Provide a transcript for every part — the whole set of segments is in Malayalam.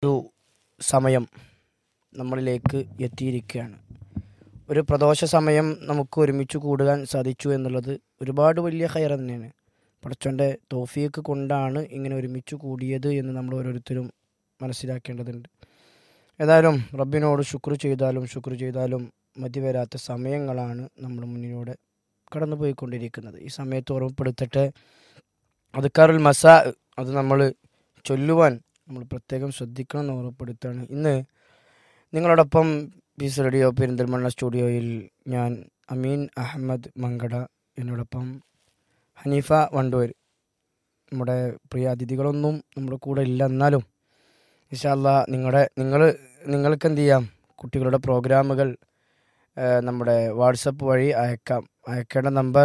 ഒരു സമയം നമ്മളിലേക്ക് എത്തിയിരിക്കുകയാണ്. ഒരു പ്രദോഷ സമയം നമുക്ക് ഒരുമിച്ച് കൂടുവാൻ സാധിച്ചു എന്നുള്ളത് ഒരുപാട് വലിയ ഖൈർ തന്നെയാണ്. പടച്ചോൻ്റെ തൗഫീഖ് കൊണ്ടാണ് ഇങ്ങനെ ഒരുമിച്ച് കൂടിയത് എന്ന് നമ്മൾ ഓരോരുത്തരും മനസ്സിലാക്കേണ്ടതുണ്ട്. ഏതായാലും റബ്ബിനോട് ശുക്ർ ചെയ്താലും മതി വരാത്ത സമയങ്ങളാണ് നമ്മുടെ മുന്നിലൂടെ കടന്നു പോയിക്കൊണ്ടിരിക്കുന്നത്. ഈ സമയത്ത് ഓർമ്മപ്പെടുത്തട്ടെ, അദ്കാറുൽ മസാ അത് നമ്മൾ ചൊല്ലുവാൻ നമ്മൾ പ്രത്യേകം ശ്രദ്ധിക്കണം എന്ന് ഓർമ്മപ്പെടുത്തുകയാണ്. ഇന്ന് നിങ്ങളോടൊപ്പം പീസ് റേഡിയോ പെരിന്തൽമണ്ണ സ്റ്റുഡിയോയിൽ ഞാൻ അമീൻ അഹമ്മദ് മങ്കട, എന്നോടൊപ്പം ഹനീഫ വണ്ടൂർ. നമ്മുടെ പ്രിയ അതിഥികളൊന്നും നമ്മുടെ കൂടെ ഇല്ല, എന്നാലും ഇൻഷാ അല്ലാ നിങ്ങൾക്ക് എന്ത് ചെയ്യാം, കുട്ടികളുടെ പ്രോഗ്രാമുകൾ നമ്മുടെ വാട്സപ്പ് വഴി അയക്കേണ്ട നമ്പർ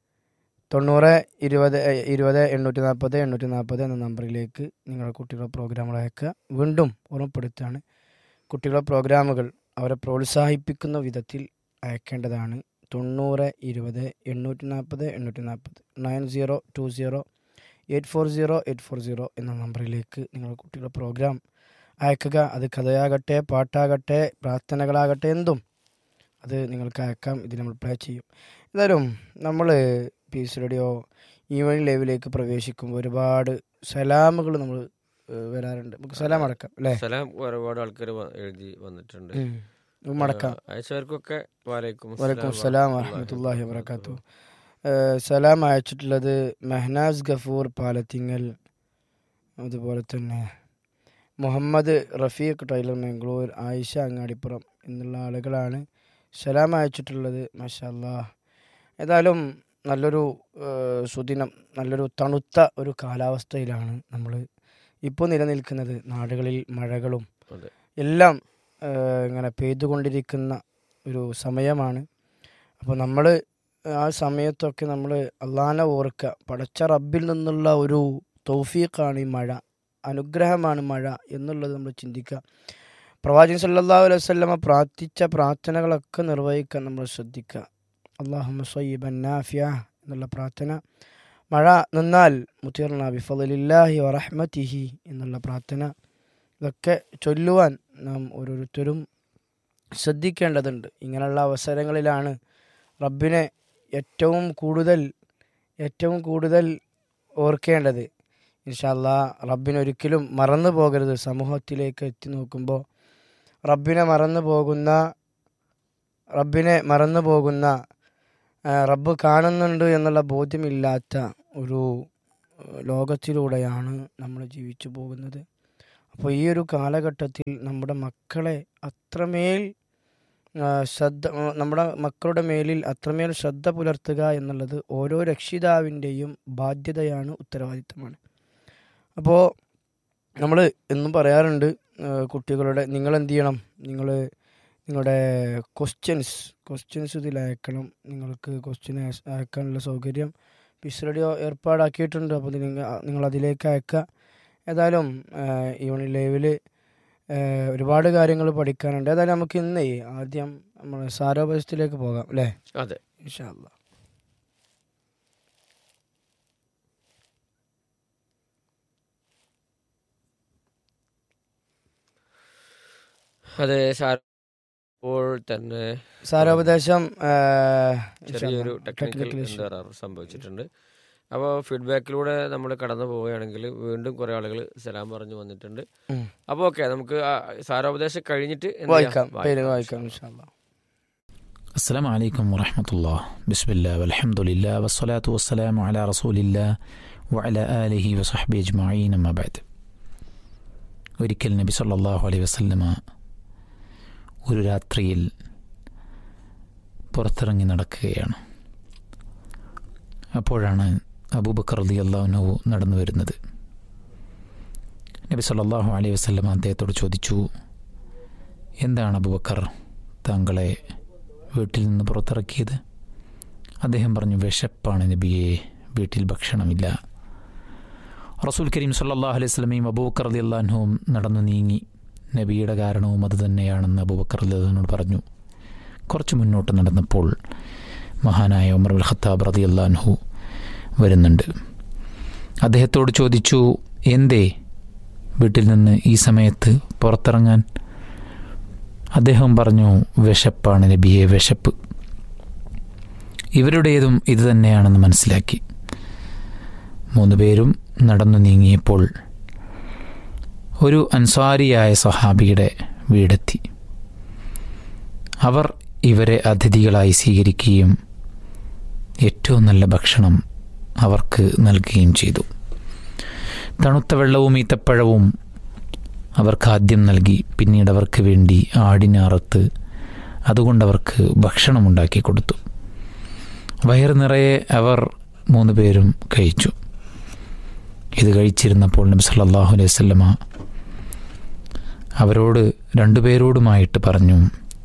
9020 എന്ന നമ്പറിലേക്ക് നിങ്ങളുടെ കുട്ടികളുടെ പ്രോഗ്രാമുകൾ അയക്കുക. വീണ്ടും ഓർമ്മപ്പെടുത്തുകയാണ്, കുട്ടികളുടെ പ്രോഗ്രാമുകൾ അവരെ പ്രോത്സാഹിപ്പിക്കുന്ന വിധത്തിൽ അയക്കേണ്ടതാണ്. 9020 9020 എന്ന നമ്പറിലേക്ക് നിങ്ങളുടെ കുട്ടികളുടെ പ്രോഗ്രാം അയക്കുക. അത് കഥയാകട്ടെ, പാട്ടാകട്ടെ, പ്രാർത്ഥനകളാകട്ടെ, എന്തും അത് നിങ്ങൾക്ക് അയക്കാം. ഇത് നമ്മൾ പ്ലേ ചെയ്യും. എന്തായാലും നമ്മൾ പീസ് റേഡിയോ ഈവനിങ് ലൈവിലേക്ക് പ്രവേശിക്കുമ്പോൾ ഒരുപാട് സലാമുകൾ നമ്മൾ വരാറുണ്ട്. നമുക്ക് സലാം അടക്കാം അല്ലേ? സലാം ഒരുപാട് ആൾക്കാർ എഴുതി വന്നിട്ടുണ്ട്. മടക്കാം. അയച്ചവർക്കൊക്കെ വലൈക്കും സലാം വറഹ്മത്തുള്ളാഹി വബറകാതുഹു. സലാം അയച്ചിട്ടുള്ളത് മെഹനാസ് ഗഫൂർ പാലത്തിങ്ങൽ, അതുപോലെ തന്നെ മുഹമ്മദ് റഫീഖ് ടൈലർ മംഗ്ലൂർ, ആയിഷ അങ്ങാടിപ്പുറം എന്നുള്ള ആളുകളാണ് സലാം അയച്ചിട്ടുള്ളത്. മാഷാ അല്ലാഹ്. ഏതായാലും നല്ലൊരു സുദിനം, നല്ലൊരു തണുത്ത ഒരു കാലാവസ്ഥയിലാണ് നമ്മൾ ഇപ്പോൾ നിലനിൽക്കുന്നത്. നാടുകളിൽ മഴകളും എല്ലാം ഇങ്ങനെ പെയ്തുകൊണ്ടിരിക്കുന്ന ഒരു സമയമാണ്. അപ്പോൾ നമ്മൾ ആ സമയത്തൊക്കെ നമ്മൾ അള്ളാഹനെ ഓർക്കുക. പടച്ച റബ്ബിൽ നിന്നുള്ള ഒരു തൗഫീഖാണ് ഈ മഴ, അനുഗ്രഹമാണ് മഴ എന്നുള്ളത് നമ്മൾ ചിന്തിക്കുക. പ്രവാചകൻ സല്ലല്ലാഹു അലൈഹി വസല്ലമ പ്രാർത്ഥിച്ച പ്രാർത്ഥനകളൊക്കെ നിർവഹിക്കാൻ നമ്മൾ ശ്രദ്ധിക്കുക. അല്ലാഹുമ്മ സ്വയ്യിബൻ നാഫിഅ എന്നുള്ള പ്രാർത്ഥന, മഴ നിന്നാൽ മുതിർന ബിഫളില്ലാഹി വറഹ്മതിഹി എന്നുള്ള പ്രാർത്ഥന, ഇതൊക്കെ ചൊല്ലുവാൻ നാം ഓരോരുത്തരും ശ്രദ്ധിക്കേണ്ടതുണ്ട്. ഇങ്ങനെയുള്ള അവസരങ്ങളിലാണ് റബ്ബിനെ ഏറ്റവും കൂടുതൽ ഓർക്കേണ്ടത്. ഇൻഷാ അല്ലാഹ് റബ്ബിനെ ഒരിക്കലും മറന്നു പോകരുത്. സമൂഹത്തിലേക്ക് എത്തി നോക്കുമ്പോൾ റബ്ബിനെ മറന്നു പോകുന്ന റബ്ബ് കാണുന്നുണ്ട് എന്നുള്ള ബോധ്യമില്ലാത്ത ഒരു ലോകത്തിലൂടെയാണ് നമ്മൾ ജീവിച്ചു പോകുന്നത്. അപ്പോൾ ഈ ഒരു കാലഘട്ടത്തിൽ നമ്മുടെ മക്കളുടെ മേലിൽ അത്രമേൽ ശ്രദ്ധ പുലർത്തുക എന്നുള്ളത് ഓരോ രക്ഷിതാവിൻ്റെയും ബാധ്യതയാണ്, ഉത്തരവാദിത്തമാണ്. അപ്പോൾ നമ്മൾ എന്നും പറയാറുണ്ട്, കുട്ടികളുടെ നിങ്ങൾ എന്ത് ചെയ്യണം, നിങ്ങളുടെ ക്വസ്റ്റ്യൻസ് ഇതിൽ അയക്കണം. നിങ്ങൾക്ക് ക്വസ്റ്റ്യൻ അയക്കാനുള്ള സൗകര്യം പീസ് റേഡിയോ ഏർപ്പാടാക്കിയിട്ടുണ്ട്. അപ്പോൾ നിങ്ങൾ അതിലേക്ക് അയക്കുക. ഏതായാലും ഈവനിങ് ലൈവിൽ ഒരുപാട് കാര്യങ്ങൾ പഠിക്കാനുണ്ട്. ഏതായാലും നമുക്ക് ഇന്ന് ആദ്യം നമ്മൾ സാരോപദേശത്തിലേക്ക് പോകാം അല്ലേ? അതെ, ഇൻഷാ അല്ലാഹ്. അതെ, ഇപ്പോൾ തന്നെ സാരോപദേശം ചെറിയൊരു ടെക്നിക്കൽ എറർ സംഭവിച്ചിട്ടുണ്ട്. അപ്പോൾ ഫീഡ്ബാക്കിലൂടെ നമ്മൾ കടന്നു പോവുകയാണെങ്കിൽ വീണ്ടും കുറേ ആളുകൾ സലാം പറഞ്ഞു വന്നിട്ടുണ്ട്. അപ്പോൾ ഓക്കെ, നമുക്ക് സാരോപദേശം കഴിഞ്ഞിട്ട് വായിക്കാം. ഇൻഷാ അല്ലാഹ്. അസ്സലാമു അലൈക്കും വറഹ്മത്തുള്ളാഹി. ബിസ്മില്ലാഹി വൽഹംദുലില്ലാഹി വസ്സലാത്തു വസ്സലാമു അലാ റസൂലില്ലാഹി വഅലാ ആലിഹി വസഹ്ബിഹി അജ്മഈൻ, അമ്മാ ബഅദ്. ഒരിക്കൽ നബി സല്ലല്ലാഹു അലൈഹി വസല്ലമ ഒരു രാത്രിയിൽ പുറത്തിറങ്ങി നടക്കുകയാണ്. അപ്പോഴാണ് അബൂബക്കർ റളിയല്ലാഹു അൻഹു നടന്നു വരുന്നത്. നബി സല്ലല്ലാഹു അലൈഹി വസല്ലമ അദ്ദേഹത്തോട് ചോദിച്ചു, എന്താണ് അബൂബക്കർ താങ്കളെ വീട്ടിൽ നിന്ന് പുറത്തിറക്കിയത്? അദ്ദേഹം പറഞ്ഞു, വിശപ്പാണ് നബിയെ, വീട്ടിൽ ഭക്ഷണമില്ല. റസൂൽ കരീം സല്ലല്ലാഹു അലൈഹി വസല്ലമയും അബൂബക്കർ റളിയല്ലാഹു അൻഹുവും നടന്നു നീങ്ങി. നബിയുടെ കാരണവും അത് തന്നെയാണെന്ന് അബൂബക്കർ റളിയല്ലാഹു അൻഹു പറഞ്ഞു. കുറച്ച് മുന്നോട്ട് നടന്നപ്പോൾ മഹാനായ ഉമർ ഇബ്നുൽ ഖത്താബ് റളിയല്ലാഹു അൻഹു വരുന്നുണ്ട്. അദ്ദേഹത്തോട് ചോദിച്ചു, എന്തേ വീട്ടിൽ നിന്ന് ഈ സമയത്ത് പുറത്തിറങ്ങാൻ? അദ്ദേഹം പറഞ്ഞു, വിശപ്പാണ് നബിയെ, വിശപ്പ്. ഇവരുടേതും ഇത് തന്നെയാണെന്ന് മനസ്സിലാക്കി. 3 പേരും നടന്നു നീങ്ങിയപ്പോൾ ഒരു അൻസാരിയായ സ്വഹാബിയുടെ വീടെത്തി. അവർ ഇവരെ അതിഥികളായി സ്വീകരിക്കുകയും ഏറ്റവും നല്ല ഭക്ഷണം അവർക്ക് നൽകുകയും ചെയ്തു. തണുത്ത വെള്ളവും ഈത്തപ്പഴവും അവർക്ക് ആദ്യം നൽകി. പിന്നീട് അവർക്ക് വേണ്ടി ആടിനെ അറുത്ത് അതുകൊണ്ടവർക്ക് ഭക്ഷണമുണ്ടാക്കി കൊടുത്തു. വയറ് നിറയെ അവർ 3 പേരും കഴിച്ചു. ഇത് കഴിച്ചിരുന്നപ്പോൾ നബി സല്ലല്ലാഹു അലൈഹി വസല്ലമ അവരോട് 2 പേരോടുമായിട്ട് പറഞ്ഞു,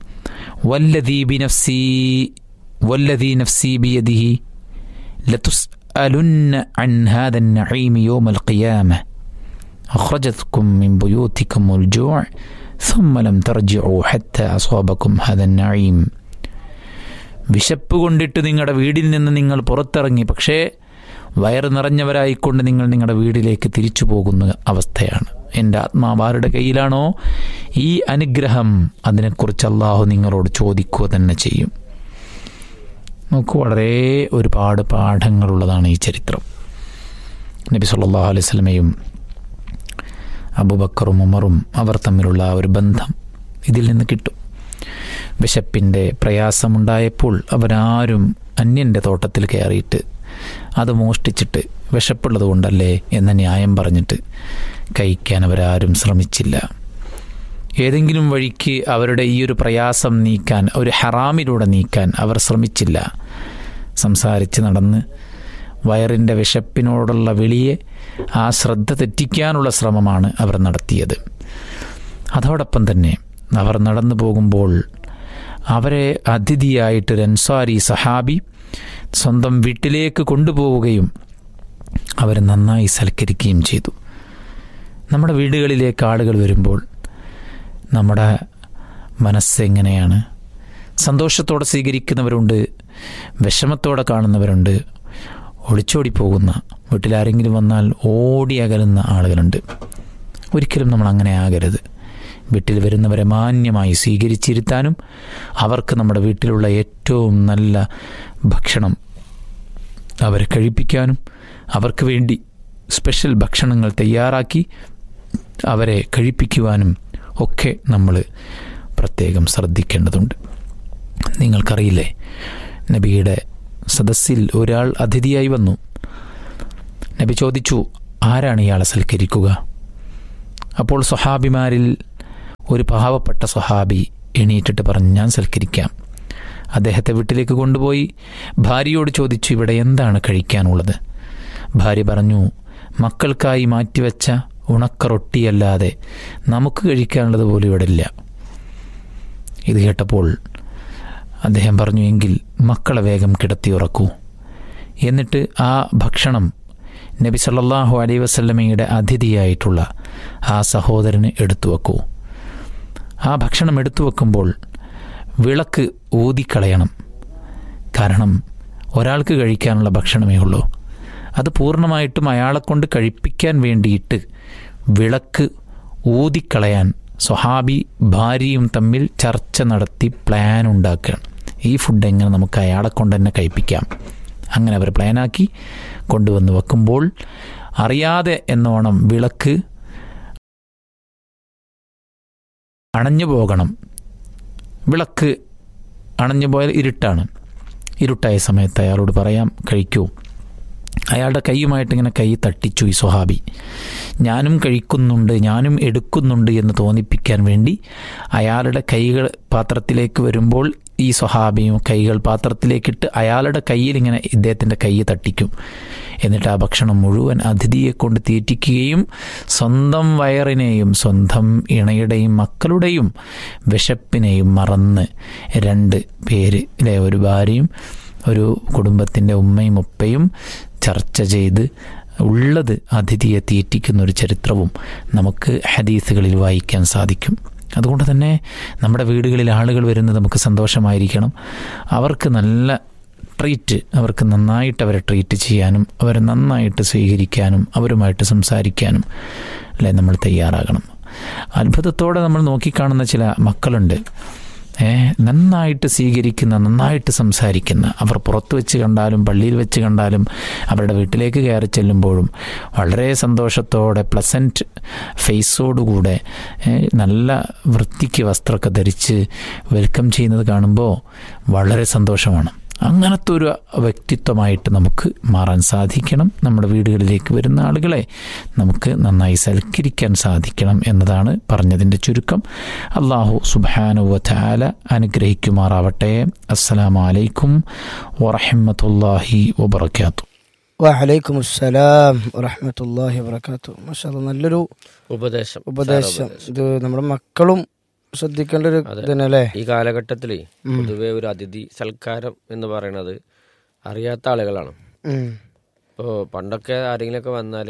വല്ലദീ നഫ്സി ബിയദിഹി ലതുസ്അലുന്ന അൻ ഹാദൻ നഈം യൗമൽ ഖിയാമ അഖ്റജത്കും മിൻ ബുയൂതികുമുൽ ജൂഅ് ثم لم ترجعوا حتى أصابكم هذا النعيم. വിശപ്പ് കൊണ്ടിട്ട് നിങ്ങളുടെ വീടിൽ നിന്ന് നിങ്ങൾ പുറത്തിറങ്ങി, പക്ഷേ വയറ് നിറഞ്ഞവരായിക്കൊണ്ട് നിങ്ങൾ നിങ്ങളുടെ വീട്ടിലേക്ക് തിരിച്ചു പോകുന്ന അവസ്ഥയാണ്. എൻ്റെ ആത്മാവ് ആരുടെ കയ്യിലാണോ ഈ അനുഗ്രഹം, അതിനെക്കുറിച്ച് അള്ളാഹു നിങ്ങളോട് ചോദിക്കുക തന്നെ ചെയ്യും. നമുക്ക് വളരെ ഒരുപാട് പാഠങ്ങളുള്ളതാണ് ഈ ചരിത്രം. നബി സല്ലല്ലാഹു അലൈഹി വസല്ലമയും അബൂബക്കറും ഉമറും അവർ തമ്മിലുള്ള ഒരു ബന്ധം ഇതിൽ നിന്ന് കിട്ടും. വിശപ്പിൻ്റെ പ്രയാസമുണ്ടായപ്പോൾ അവരാരും അന്യൻ്റെ തോട്ടത്തിൽ കയറിയിട്ട് അത് മോഷ്ടിച്ചിട്ട് വിശപ്പുള്ളത് കൊണ്ടല്ലേ എന്ന ന്യായം പറഞ്ഞിട്ട് കഴിക്കാൻ അവരാരും ശ്രമിച്ചില്ല. ഏതെങ്കിലും വഴിക്ക് അവരുടെ ഈ ഒരു പ്രയാസം നീക്കാൻ, ഒരു ഹറാമിലൂടെ നീക്കാൻ അവർ ശ്രമിച്ചില്ല. സംസാരിച്ച് നടന്ന് വയറിൻ്റെ വിശപ്പിനോടുള്ള വിളിയെ, ആ ശ്രദ്ധ തെറ്റിക്കാനുള്ള ശ്രമമാണ് അവർ നടത്തിയത്. അതോടൊപ്പം തന്നെ അവർ നടന്നു പോകുമ്പോൾ അവരെ അതിഥിയായിട്ടൊരു അൻസാരി സഹാബി സ്വന്തം വീട്ടിലേക്ക് കൊണ്ടുപോവുകയും അവരെ നന്നായി സൽക്കരിക്കുകയും ചെയ്തു. നമ്മുടെ വീടുകളിലേക്ക് ആളുകൾ വരുമ്പോൾ നമ്മുടെ മനസ്സെങ്ങനെയാണ്? സന്തോഷത്തോടെ സ്വീകരിക്കുന്നവരുണ്ട്, വിഷമത്തോടെ കാണുന്നവരുണ്ട്, ഒളിച്ചോടി പോകുന്ന, വീട്ടിലാരെങ്കിലും വന്നാൽ ഓടി അകലുന്ന ആളുകളുണ്ട്. ഒരിക്കലും നമ്മൾ അങ്ങനെ ആകരുത്. വീട്ടിൽ വരുന്നവരെ മാന്യമായി സ്വീകരിച്ചിരുത്താനും അവർക്ക് നമ്മുടെ വീട്ടിലുള്ള ഏറ്റവും നല്ല ഭക്ഷണം അവരെ കഴിപ്പിക്കാനും അവർക്ക് വേണ്ടി സ്പെഷ്യൽ ഭക്ഷണങ്ങൾ തയ്യാറാക്കി അവരെ കഴിപ്പിക്കുവാനും ഒക്കെ നമ്മൾ പ്രത്യേകം ശ്രദ്ധിക്കേണ്ടതുണ്ട്. നിങ്ങൾക്കറിയില്ലേ, നബിയുടെ സദസ്സിൽ ഒരാൾ അതിഥിയായി വന്നു. നബി ചോദിച്ചു, ആരാണ് ഇയാളെ സൽക്കരിക്കുക? അപ്പോൾ സ്വഹാബിമാരിൽ ഒരു പാവപ്പെട്ട സ്വഹാബി എണീറ്റിട്ട് പറഞ്ഞു, ഞാൻ സൽക്കരിക്കാം. അദ്ദേഹത്തെ വീട്ടിലേക്ക് കൊണ്ടുപോയി ഭാര്യയോട് ചോദിച്ചു, ഇവിടെ എന്താണ് കഴിക്കാനുള്ളത്? ഭാര്യ പറഞ്ഞു, മക്കൾക്കായി മാറ്റിവെച്ച ഉണക്ക റൊട്ടിയല്ലാതെ നമുക്ക് കഴിക്കാനുള്ളത് പോലും ഇവിടെ ഇല്ല. ഇത് കേട്ടപ്പോൾ അദ്ദേഹം പറഞ്ഞു, എങ്കിൽ മക്കളെ വേഗം കിടത്തി ഉറക്കൂ. എന്നിട്ട് ആ ഭക്ഷണം നബി സല്ലല്ലാഹു അലൈഹി വസല്ലമയുടെ അതിഥിയായിട്ടുള്ള ആ സഹോദരന് എടുത്തു വെക്കൂ. ആ ഭക്ഷണം എടുത്തു വെക്കുമ്പോൾ വിളക്ക് ഊതിക്കളയണം. കാരണം ഒരാൾക്ക് കഴിക്കാനുള്ള ഭക്ഷണമേ ഉള്ളൂ. അത് പൂർണ്ണമായിട്ടും അയാളെക്കൊണ്ട് കഴിപ്പിക്കാൻ വേണ്ടിയിട്ട് വിളക്ക് ഊതിക്കളയാൻ സ്വഹാബി ഭാര്യയും തമ്മിൽ ചർച്ച നടത്തി പ്ലാൻ ഉണ്ടാക്കുകയാണ്. ഈ ഫുഡ് എങ്ങനെ നമുക്ക് അയാളെ കൊണ്ട് തന്നെ കഴിപ്പിക്കാം. അങ്ങനെ അവർ പ്ലാനാക്കി കൊണ്ടുവന്ന് വെക്കുമ്പോൾ അറിയാതെ എന്നോണം വിളക്ക് അണഞ്ഞു പോകണം. വിളക്ക് അണഞ്ഞു പോയാൽ ഇരുട്ടാണ്. ഇരുട്ടായ സമയത്ത് അയാളോട് പറയാം, കഴിക്കൂ. അയാളുടെ കൈയുമായിട്ട് ഇങ്ങനെ കൈ തട്ടിച്ചു ഈ സ്വഹാബി. ഞാനും കഴിക്കുന്നുണ്ട്, ഞാനും എടുക്കുന്നുണ്ട് എന്ന് തോന്നിപ്പിക്കാൻ വേണ്ടി അയാളുടെ കൈകൾ പാത്രത്തിലേക്ക് വരുമ്പോൾ ഈ സ്വഹാബിയും കൈകൾ പാത്രത്തിലേക്കിട്ട് അയാളുടെ കയ്യിൽ ഇങ്ങനെ ഇദ്ദേഹത്തിൻ്റെ കൈ തട്ടിക്കും. എന്നിട്ട് ആ ഭക്ഷണം മുഴുവൻ അതിഥിയെ കൊണ്ട് തീറ്റിക്കുകയും സ്വന്തം വയറിനെയും സ്വന്തം ഇണയുടെയും മക്കളുടെയും വിശപ്പിനെയും മറന്ന് 2 പേര് അല്ലെ, ഒരു ഭാര്യയും ഒരു കുടുംബത്തിൻ്റെ ഉമ്മയും ഉപ്പയും ചർച്ച ചെയ്ത് ഉള്ളത് അതിഥിയെ തീറ്റിക്കുന്ന ഒരു ചരിത്രവും നമുക്ക് ഹദീസുകളിൽ വായിക്കാൻ സാധിക്കും. അതുകൊണ്ട് തന്നെ നമ്മുടെ വീടുകളിൽ ആളുകൾ വരുന്നത് നമുക്ക് സന്തോഷമായിരിക്കണം. അവർക്ക് നല്ല ട്രീറ്റ്, അവർക്ക് നന്നായിട്ട് അവരെ ട്രീറ്റ് ചെയ്യാനും അവരെ നന്നായിട്ട് സ്വീകരിക്കാനും അവരുമായിട്ട് സംസാരിക്കാനും അല്ലെ നമ്മൾ തയ്യാറാകണം. അത്ഭുതത്തോടെ നമ്മൾ നോക്കിക്കാണുന്ന ചില മക്കളുണ്ട്, നന്നായിട്ട് സ്വീകരിക്കുന്ന, നന്നായിട്ട് സംസാരിക്കുന്ന. അവർ പുറത്ത് വെച്ച് കണ്ടാലും പള്ളിയിൽ വെച്ച് കണ്ടാലും അവരുടെ വീട്ടിലേക്ക് കയറി ചെല്ലുമ്പോഴും വളരെ സന്തോഷത്തോടെ പ്ലസൻറ്റ് ഫേസോടുകൂടെ നല്ല വൃത്തിക്ക് വസ്ത്രമൊക്കെ ധരിച്ച് വെൽക്കം ചെയ്യുന്നത് കാണുമ്പോൾ വളരെ സന്തോഷമാണ്. അങ്ങനത്തെ ഒരു വ്യക്തിത്വമായിട്ട് നമുക്ക് മാറാൻ സാധിക്കണം. നമ്മുടെ വീടുകളിലേക്ക് വരുന്ന ആളുകളെ നമുക്ക് നന്നായി സൽക്കരിക്കാൻ സാധിക്കണം എന്നതാണ് പറഞ്ഞതിൻ്റെ ചുരുക്കം. അല്ലാഹു സുബ്ഹാനഹു വ തആല അനുഗ്രഹിക്കുമാറാവട്ടെ. അസ്സലാമു അലൈക്കും വറഹ്മത്തുള്ളാഹി വബറകാതുഹു. വഅലൈക്കും അസ്സലാം വറഹ്മത്തുള്ളാഹി വബറകാതുഹു. മാഷാഅല്ലാഹ്, നല്ലൊരു ഉപദേശം. ഇത് നമ്മുടെ മക്കളും ശ്രദ്ധിക്കേണ്ട ഒരു ഇതല്ലേ ഈ കാലഘട്ടത്തിൽ. പൊതുവെ ഒരു അതിഥി സൽക്കാരം എന്ന് പറയുന്നത് അറിയാത്ത ആളുകളാണ്. ഇപ്പോൾ പണ്ടൊക്കെ ആരെങ്കിലുമൊക്കെ വന്നാൽ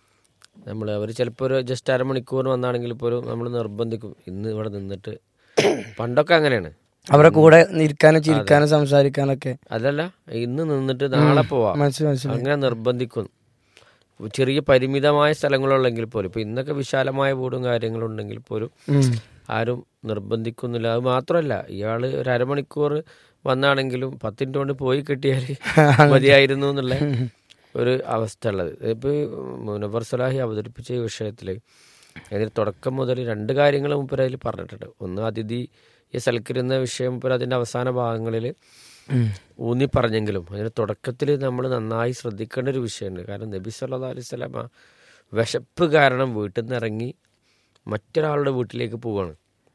അവർ ചിലപ്പോൾ ഒരു ജസ്റ്റ് അരമണിക്കൂർ വന്നാണെങ്കിൽ പോലും നമ്മൾ നിർബന്ധിക്കും ഇന്ന് ഇവിടെ നിന്നിട്ട്. പണ്ടൊക്കെ അങ്ങനെയാണ്, അവരുടെ കൂടെ ഇരിക്കാനും ചിരിക്കാനും സംസാരിക്കാനൊക്കെ. അതല്ല, ഇന്ന് നിന്നിട്ട് നാളെ പോവാം അങ്ങനെ നിർബന്ധിക്കും. ചെറിയ പരിമിതമായ സ്ഥലങ്ങളുള്ളെങ്കിൽ പോലും. ഇപ്പം ഇന്നൊക്കെ വിശാലമായ വീടും കാര്യങ്ങളുണ്ടെങ്കിൽ പോലും ആരും നിർബന്ധിക്കുന്നില്ല. അത് മാത്രമല്ല, ഇയാൾ ഒരു അരമണിക്കൂർ വന്നാണെങ്കിലും 10 മിനിറ്റ് കൊണ്ട് പോയി കിട്ടിയാൽ മതിയായിരുന്നു എന്നുള്ള ഒരു അവസ്ഥ ഉള്ളത്. ഇപ്പോൾ മുനവർ സലാഹി അവതരിപ്പിച്ച ഈ വിഷയത്തിൽ അതിന് തുടക്കം മുതൽ 2 കാര്യങ്ങൾ മുമ്പ് അതിൽ പറഞ്ഞിട്ടുണ്ട്. ഒന്ന്, അതിഥിയെ സൽക്കരിക്കുന്ന വിഷയം മുമ്പ് അതിൻ്റെ അവസാന ഭാഗങ്ങളിൽ ഊന്നി പറഞ്ഞെങ്കിലും അതിന് തുടക്കത്തിൽ നമ്മൾ നന്നായി ശ്രദ്ധിക്കേണ്ട ഒരു വിഷയമുണ്ട്. കാരണം നബി സല്ലല്ലാഹു അലൈഹി വസല്ലം വിശപ്പ് കാരണം വീട്ടിൽ നിന്ന് ഇറങ്ങി മറ്റൊരാളുടെ വീട്ടിലേക്ക് പോവുകയാണ്.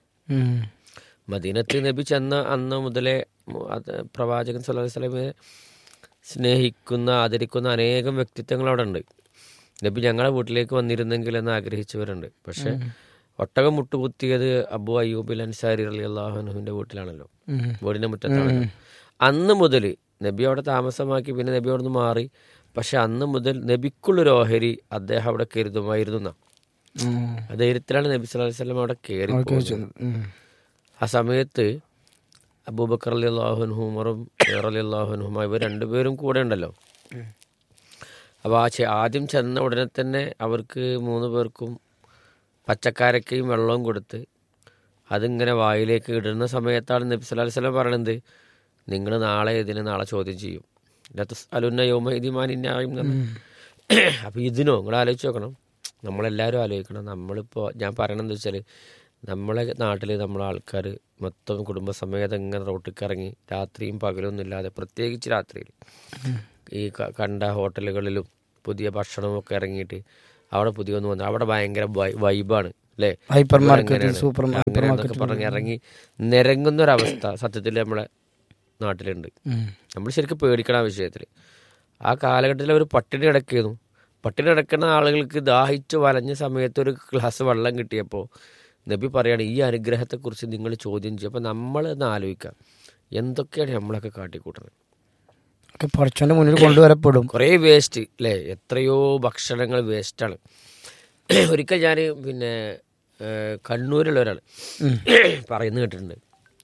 മദീനത്ത് നബി ചെന്ന അന്ന് മുതലേ പ്രവാചകൻ സല്ലല്ലാഹു അലൈഹി വസല്ലമയെ സ്നേഹിക്കുന്ന, ആദരിക്കുന്ന അനേകം വ്യക്തിത്വങ്ങൾ അവിടെ ഉണ്ട്. നബി ഞങ്ങളെ വീട്ടിലേക്ക് വന്നിരുന്നെങ്കിൽ എന്ന് ആഗ്രഹിച്ചവരുണ്ട്. പക്ഷെ ഒട്ടകം മുട്ടുകുത്തിയത് അബൂ അയ്യൂബ് അൻസാരി റളിയല്ലാഹു അൻഹുവിൻ്റെ വീട്ടിലാണല്ലോ, വീടിൻ്റെ മുറ്റത്താണല്ലോ. അന്ന് മുതൽ നബി അവിടെ താമസമാക്കി, പിന്നെ നബി അവിടെ നിന്ന് മാറി. പക്ഷെ അന്ന് മുതൽ നബിക്കുള്ളൊരു ഓഹരി അദ്ദേഹം അവിടെ കരുതുമായിരുന്നു. ആ ധൈര്യത്തിലാണ് നബി സല്ലല്ലാഹു അലൈഹി വസല്ലം അവിടെ കയറി പോകുന്നത്. ആ സമയത്ത് അബൂബക്കർ റളിയല്ലാഹു അൻഹു, ഉമറും റളിയല്ലാഹു അൻഹും ഇവർ 2 പേരും കൂടെ ഉണ്ടല്ലോ. അപ്പോൾ ആദ്യം ചെന്ന ഉടനെ തന്നെ അവർക്ക് 3 പേർക്കും പച്ചക്കാരക്കയും വെള്ളവും കൊടുത്ത് അതിങ്ങനെ വായിലേക്ക് ഇടുന്ന സമയത്താണ് നബി സല്ലല്ലാഹു അലൈഹി വസല്ലം പറയണത്, നിങ്ങൾ നാളെ ചോദ്യം ചെയ്യും. അലുന്ന യോമഇദിമാനിന്നായും. അപ്പോൾ ഇതിനോ നിങ്ങൾ ആലോചിച്ച് നോക്കണം, നമ്മളെല്ലാവരും ആലോചിക്കണം. നമ്മളിപ്പോൾ ഞാൻ പറയണമെന്ന് വെച്ചാൽ, നമ്മളെ നാട്ടിൽ നമ്മളെ ആൾക്കാർ മൊത്തം കുടുംബസമേതം ഇങ്ങനെ റോട്ടിലേക്ക് ഇറങ്ങി രാത്രിയും പകലൊന്നും ഇല്ലാതെ, പ്രത്യേകിച്ച് രാത്രിയിൽ ഈ കണ്ട ഹോട്ടലുകളിലും പുതിയ ഭക്ഷണമൊക്കെ ഇറങ്ങിയിട്ട് അവിടെ പുതിയൊന്നും വന്നു അവിടെ ഭയങ്കര വൈബാണ് അല്ലേ, ഹൈപ്പർ മാർക്കറ്റ്, സൂപ്പർ മാർക്കറ്റ് പറഞ്ഞ് ഇറങ്ങി നിരങ്ങുന്നൊരവസ്ഥ സത്യത്തിൽ നമ്മളെ നാട്ടിലുണ്ട്. നമ്മൾ ശരിക്കും പേടിക്കണം ആ വിഷയത്തിൽ. ആ കാലഘട്ടത്തിൽ അവർ പട്ടിണി കിടക്കുന്നു. പട്ടിണി കിടക്കുന്ന ആളുകൾക്ക് ദാഹിച്ചു വലഞ്ഞ സമയത്ത് ഒരു ഗ്ലാസ് വെള്ളം കിട്ടിയപ്പോൾ നബി പറയാണ്, ഈ അനുഗ്രഹത്തെക്കുറിച്ച് നിങ്ങൾ ചോദ്യം ചെയ്യും. അപ്പോൾ നമ്മളൊന്ന് ആലോചിക്കാം, എന്തൊക്കെയാണ് നമ്മളൊക്കെ കാട്ടിക്കൂട്ടുന്നത്. കുറച്ചുകൊണ്ട് മുന്നിൽ കൊണ്ടുവരപ്പെടും കുറേ വേസ്റ്റ് അല്ലേ, എത്രയോ ഭക്ഷണങ്ങൾ വേസ്റ്റാണ്. ഒരിക്കൽ ഞാൻ കണ്ണൂരിലുള്ള ഒരാൾ പറയുന്നത് കേട്ടിട്ടുണ്ട്.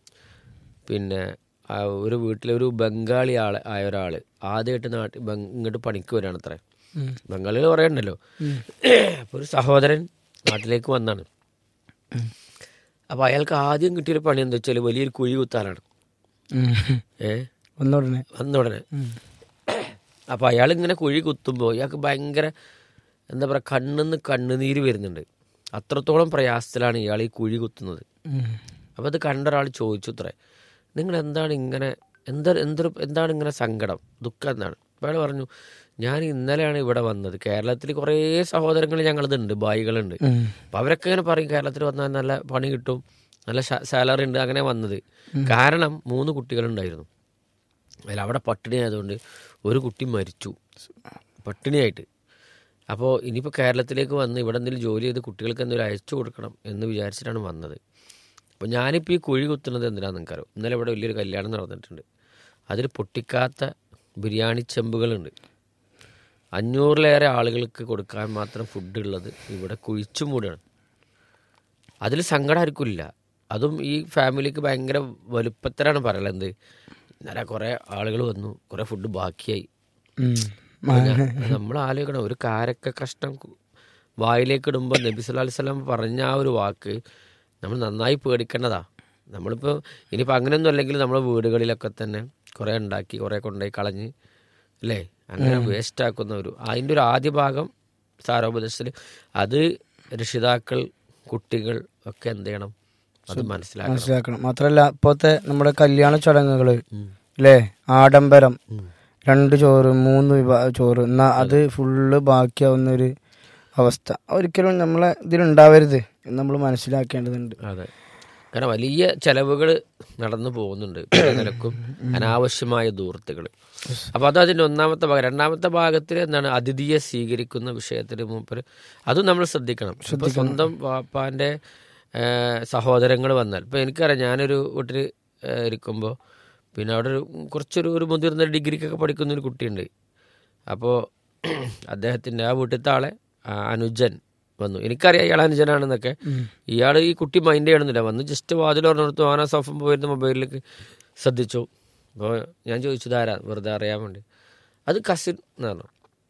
ഒരു വീട്ടിലൊരു ബംഗാളി ആയ ഒരാൾ ആദ്യമായിട്ട് ഇങ്ങോട്ട് പണിക്ക് വരികയാണ്. അത്ര ബംഗാളികൾ പറയണ്ടല്ലോ. അപ്പോൾ ഒരു സഹോദരൻ നാട്ടിലേക്ക് വന്നാണ്. അപ്പോൾ അയാൾക്ക് ആദ്യം കിട്ടിയൊരു പണി എന്താ വെച്ചാൽ വലിയൊരു കുഴി കുത്താനാണ്. വന്നുടനെ അപ്പോൾ അയാളിങ്ങനെ കുഴി കുത്തുമ്പോൾ അയാൾക്ക് ഭയങ്കര എന്താ പറയുക, കണ്ണിന്ന് കണ്ണുനീര് വരുന്നുണ്ട്. അത്രത്തോളം പ്രയാസത്തിലാണ് ഇയാൾ ഈ കുഴി കുത്തുന്നത്. അപ്പോൾ അത് കണ്ട ഒരാൾ ചോദിച്ചു, അത്രേ, നിങ്ങൾ എന്താണ് ഇങ്ങനെ എന്താണ് ഇങ്ങനെ സങ്കടം, ദുഃഖം എന്താണ്? അപ്പോൾ അയാൾ പറഞ്ഞു, ഞാൻ ഇന്നലെയാണ് ഇവിടെ വന്നത്. കേരളത്തിൽ കുറേ സഹോദരങ്ങൾ ഞങ്ങളിതുണ്ട്, ഭായികളുണ്ട്. അപ്പം അവരൊക്കെ ഇങ്ങനെ പറയും കേരളത്തിൽ വന്നാൽ നല്ല പണി കിട്ടും, നല്ല സാലറി ഉണ്ട്, അങ്ങനെ വന്നത്. കാരണം 3 കുട്ടികളുണ്ടായിരുന്നു. അതിൽ അവിടെ പട്ടിണി ആയതുകൊണ്ട് ഒരു കുട്ടി മരിച്ചു പട്ടിണിയായിട്ട്. അപ്പോൾ ഇനിയിപ്പോൾ കേരളത്തിലേക്ക് വന്ന് ഇവിടെ എന്തെങ്കിലും ജോലി ചെയ്ത് കുട്ടികൾക്ക് എന്തെങ്കിലും അയച്ചു കൊടുക്കണം എന്ന് വിചാരിച്ചിട്ടാണ് വന്നത്. അപ്പോൾ ഞാനിപ്പോൾ ഈ കുഴി കുത്തുന്നത് എന്തിനാണെന്ന് നിങ്ങൾക്കറിയോ? ഇന്നലെ ഇവിടെ വലിയൊരു കല്യാണം നടന്നിട്ടുണ്ട്. അതിൽ പൊട്ടിക്കാത്ത ബിരിയാണി ചെമ്പുകളുണ്ട്. 500-ലേറെ ആളുകൾക്ക് കൊടുക്കാൻ മാത്രം ഫുഡ് ഉള്ളത് ഇവിടെ കുഴിച്ചു മൂടുകയാണ്. അതിൽ സങ്കടം ആർക്കില്ല. അതും ഈ ഫാമിലിക്ക് ഭയങ്കര വലുപ്പത്തിലാണ് പറയുന്നത്. ഇന്നലെ കുറേ ആളുകൾ വന്നു, കുറേ ഫുഡ് ബാക്കിയായി. നമ്മൾ ആലോചിക്കണം, ഒരു കാരക്ക കഷ്ണം വായിലേക്ക് ഇടുമ്പോൾ നബി സല്ലല്ലാഹു അലൈഹി വസല്ലം പറഞ്ഞ ആ ഒരു വാക്ക് നമ്മൾ നന്നായി പേടിക്കേണ്ടതാ. നമ്മളിപ്പോൾ ഇനിയിപ്പോൾ അങ്ങനെയൊന്നും അല്ലെങ്കിൽ നമ്മുടെ വീടുകളിലൊക്കെ തന്നെ കുറേ ഉണ്ടാക്കി കുറേ കൊണ്ടുപോയി കളഞ്ഞ് അല്ലേ അങ്ങനെ വേസ്റ്റ് ആക്കുന്ന അതിൻ്റെ ഒരു ആദ്യ ഭാഗം സാരോപദേശത്തിൽ അത് രക്ഷിതാക്കൾ കുട്ടികൾ ഒക്കെ എന്ത് ചെയ്യണം, അത് മനസ്സിലാക്കണം. മാത്രമല്ല ഇപ്പോഴത്തെ നമ്മുടെ കല്യാണ ചടങ്ങുകള് അല്ലേ, ആഡംബരം, 2 ചോറ് 3 ചോറ് എന്നാ അത് ഫുള്ള് ബാക്കിയാവുന്ന ഒരു അവസ്ഥ ഒരിക്കലും നമ്മളെ ഇതിലുണ്ടാവരുത് എന്ന് നമ്മൾ മനസ്സിലാക്കേണ്ടതുണ്ട്. അതെ, കാരണം വലിയ ചെലവുകൾ നടന്നു പോകുന്നുണ്ട് നിലക്കും, അനാവശ്യമായ ദൂർത്തുകൾ. അപ്പോൾ അത് അതിൻ്റെ ഒന്നാമത്തെ ഭാഗം. രണ്ടാമത്തെ ഭാഗത്തിൽ എന്താണ്, അതിഥിയെ സ്വീകരിക്കുന്ന വിഷയത്തിന് മൂപ്പര് അതും നമ്മൾ ശ്രദ്ധിക്കണം. ഇപ്പോൾ സ്വന്തം വാപ്പാൻ്റെ സഹോദരങ്ങൾ വന്നാൽ, ഇപ്പോൾ എനിക്കറിയാം, ഞാനൊരു വീട്ടിൽ ഇരിക്കുമ്പോൾ പിന്നെ അവിടെ കുറച്ചൊരു മുതിർന്ന ഡിഗ്രിക്കൊക്കെ പഠിക്കുന്ന ഒരു കുട്ടിയുണ്ട്. അപ്പോൾ അദ്ദേഹത്തിൻ്റെ ആ വീട്ടിലത്തെ ആളെ അനുജൻ വന്നു. എനിക്കറിയാം ഇയാൾ അനുജനാണെന്നൊക്കെ. ഇയാൾ ഈ കുട്ടി മൈൻഡ് ചെയ്യണമെന്നില്ല, വന്ന് ജസ്റ്റ് വാതിൽ പറഞ്ഞെടുത്തു, ആ സോഫം പോയിരുന്ന മൊബൈലിലേക്ക് ശ്രദ്ധിച്ചു. അപ്പോൾ ഞാൻ ചോദിച്ചത് ആരാ, വെറുതെ അറിയാൻ വേണ്ടി. അത് കസിൻ എന്ന് പറഞ്ഞു,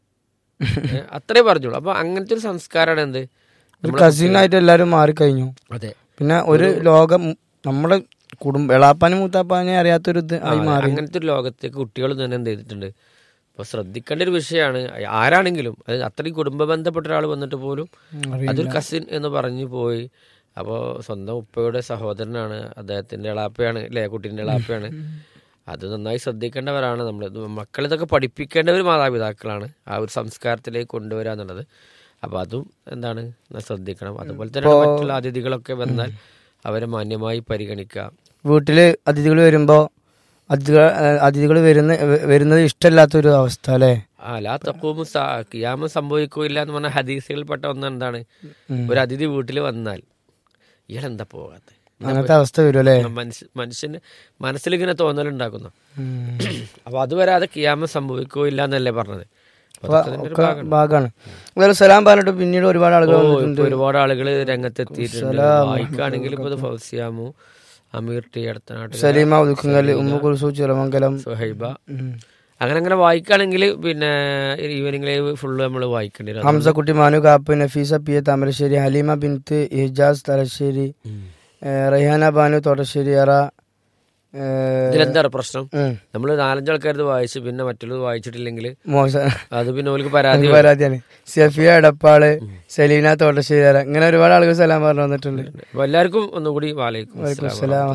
അത്രേ പറഞ്ഞോളൂ. അപ്പോൾ അങ്ങനത്തെ ഒരു സംസ്കാരമാണ് എന്ത്, കസിനായിട്ട് എല്ലാവരും മാറിക്കഴിഞ്ഞു. അതെ, പിന്നെ ഒരു ലോകം നമ്മുടെ എളാപ്പാനും മൂത്താപ്പാനെ അറിയാത്തൊരു ഇത് ആയി മാറി. അങ്ങനത്തെ ഒരു ലോകത്തേക്ക് കുട്ടികൾ തന്നെ എന്ത് ചെയ്തിട്ടുണ്ട്. അപ്പോൾ ശ്രദ്ധിക്കേണ്ട ഒരു വിഷയമാണ്. ആരാണെങ്കിലും അത് അത്രയും കുടുംബ ബന്ധപ്പെട്ട ഒരാൾ വന്നിട്ട് പോലും അതൊരു കസിൻ എന്ന് പറഞ്ഞു പോയി. അപ്പോൾ സ്വന്തം ഉപ്പയുടെ സഹോദരനാണ്, അദ്ദേഹത്തിൻ്റെ എളാപ്പയാണ് അല്ലേ, കുട്ടീൻ്റെ എളാപ്പയാണ്. അത് നന്നായി ശ്രദ്ധിക്കേണ്ടവരാണ് നമ്മൾ. മക്കളിതൊക്കെ പഠിപ്പിക്കേണ്ടവർ മാതാപിതാക്കളാണ്, ആ ഒരു സംസ്കാരത്തിലേക്ക് കൊണ്ടുവരിക എന്നുള്ളത്. അപ്പോൾ അതും എന്താണ് ശ്രദ്ധിക്കണം. അതുപോലെ തന്നെ മറ്റുള്ള അതിഥികളൊക്കെ വന്നാൽ അവരെ മാന്യമായി പരിഗണിക്കുക. വീട്ടില് അതിഥികൾ വരുമ്പോ അതിഥികൾ വരുന്നത് ഇഷ്ടമല്ലാത്തൊരു അവസ്ഥ അല്ലേ. ലാ തഖൂമു സാ, ഖിയാമം സംഭവിക്കില്ല എന്ന് പറഞ്ഞ ഹദീസുകൾപ്പെട്ട ഒന്നെന്താണ്, ഒരു അതിഥി വീട്ടിൽ വന്നാൽ ഇയാളെന്താ പോകാത്ത അങ്ങനത്തെ അവസ്ഥ വരും അല്ലേ. മനുഷ്യന് മനസ്സിലിങ്ങനെ തോന്നലുണ്ടാക്കുന്നു. അപ്പൊ അത് വരാതെ ഖിയാമം സംഭവിക്കില്ല എന്നല്ലേ പറഞ്ഞത്. ഭാഗമാണ്. സലാം പറഞ്ഞിട്ട് പിന്നീട് ഒരുപാട് ആളുകൾ രംഗത്തെത്തിയിട്ടുണ്ട്. വായിക്കുകയാണെങ്കിൽ ഇപ്പൊ ഫൗസിയാമു, അമീർ ടി അടുത്തനാട്ട്, സലീമ ഉദുക്കങ്കല്, ഉമ്മു കുൽസു ചിറമംഗലം, സുഹൈബ, അങ്ങനെ വായിക്കുകയാണെങ്കിൽ പിന്നെ ഈവനിംഗ് ലൈവ് ഫുള്ള് നമ്മൾ വായിക്കേണ്ടി വരും. ഹംസക്കുട്ടി മാനു കാപ്പ്, നഫീസ പി എ താമരശ്ശേരി, ഹലീമ ബിൻത്ത് ഇജാസ് തലശ്ശേരി, റൈഹാന ബാനു തോട്ടശ്ശേരി അറ. ഇതിലെന്താണ് പ്രശ്നം, നമ്മൾ 4-5 ആൾക്കാരത് വായിച്ച് പിന്നെ മറ്റുള്ളത് വായിച്ചിട്ടില്ലെങ്കിൽ അത് പിന്നെ ഓർക്ക് പരാതിയാണ്. സഫിയ എടപ്പാള്, സലീന തോട്ടശ്ശേരി അറ, ഇങ്ങനെ ഒരുപാട് ആളുകൾ സലാം പറഞ്ഞു വന്നിട്ടുണ്ട്. എല്ലാവർക്കും ഒന്നുകൂടി വാലൈക്കും അസ്സലാം.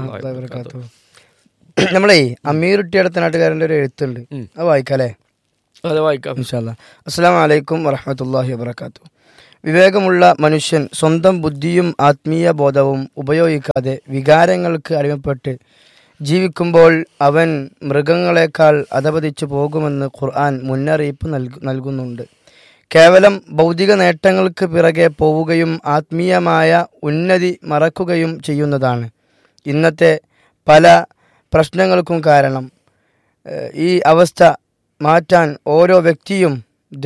നമ്മളേ അമീർ ടി അടുത്തനാട്ടുകാരന്റെ ഒരു എഴുത്തുണ്ട്, അത് വായിക്കാല്ലേ? അത് വായിക്കാം ഇൻഷാ അല്ലാഹ്. അസ്സലാമു അലൈക്കും വറഹ്മത്തുള്ളാഹി വബറകാതുഹു. വിവേകമുള്ള മനുഷ്യൻ സ്വന്തം ബുദ്ധിയും ആത്മീയ ബോധവും ഉപയോഗിക്കാതെ വികാരങ്ങൾക്ക് അടിമപ്പെട്ട് ജീവിക്കുമ്പോൾ അവൻ മൃഗങ്ങളെക്കാൾ അധപതിച്ചു പോകുമെന്ന് ഖുർആൻ മുന്നറിയിപ്പ് നൽകുന്നുണ്ട്. കേവലം ഭൗതിക നേട്ടങ്ങൾക്ക് പിറകെ പോവുകയും ആത്മീയമായ ഉന്നതി മറക്കുകയും ചെയ്യുന്നതാണ് ഇന്നത്തെ പല പ്രശ്നങ്ങൾക്കും കാരണം. ഈ അവസ്ഥ മാറ്റാൻ ഓരോ വ്യക്തിയും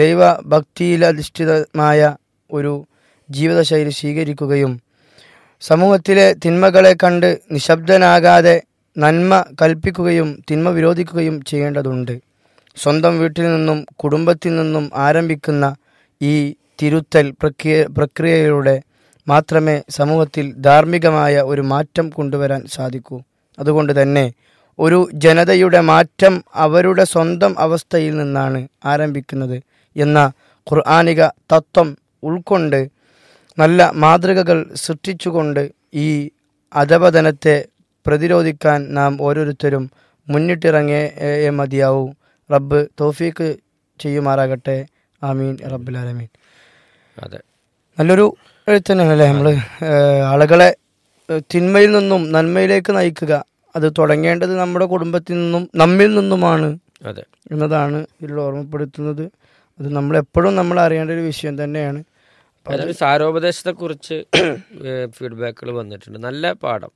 ദൈവഭക്തിയിലധിഷ്ഠിതമായ ഒരു ജീവിതശൈലി സ്വീകരിക്കുകയും സമൂഹത്തിലെ തിന്മകളെ കണ്ട് നിശബ്ദനാകാതെ നന്മ കൽപ്പിക്കുകയും തിന്മ വിരോധിക്കുകയും ചെയ്യേണ്ടതുണ്ട്. സ്വന്തം വീട്ടിൽ നിന്നും കുടുംബത്തിൽ നിന്നും ആരംഭിക്കുന്ന ഈ തിരുത്തൽ പ്രക്രിയയിലൂടെ മാത്രമേ സമൂഹത്തിൽ ധാർമ്മികമായ ഒരു മാറ്റം കൊണ്ടുവരാൻ സാധിക്കൂ. അതുകൊണ്ട് തന്നെ ഒരു ജനതയുടെ മാറ്റം അവരുടെ സ്വന്തം അവസ്ഥയിൽ നിന്നാണ് ആരംഭിക്കുന്നത് എന്ന ഖുർആനിക തത്വം ഉൾക്കൊണ്ട് നല്ല മാതൃകകൾ സൃഷ്ടിച്ചുകൊണ്ട് ഈ അധപതനത്തെ പ്രതിരോധിക്കാൻ നാം ഓരോരുത്തരും മുന്നിട്ടിറങ്ങിയേ മതിയാവൂ. റബ്ബ് തൗഫീക്ക് ചെയ്യുമാറാകട്ടെ. ആമീൻ റബ്ബുൽ ആലമീൻ. അതെ, നല്ലൊരു എഴുത്ത് തന്നെയാണല്ലേ. നമ്മൾ ആളുകളെ തിന്മയിൽ നിന്നും നന്മയിലേക്ക് നയിക്കുക, അത് തുടങ്ങേണ്ടത് നമ്മുടെ കുടുംബത്തിൽ നിന്നും നമ്മിൽ നിന്നുമാണ് എന്നതാണ് ഇതിൽ ഓർമ്മപ്പെടുത്തുന്നത്. അത് നമ്മളെപ്പോഴും നമ്മൾ അറിയേണ്ട ഒരു വിഷയം തന്നെയാണ്. സാരോപദേശത്തെ കുറിച്ച് ഫീഡ്ബാക്കുകൾ വന്നിട്ടുണ്ട്. നല്ല പാഠം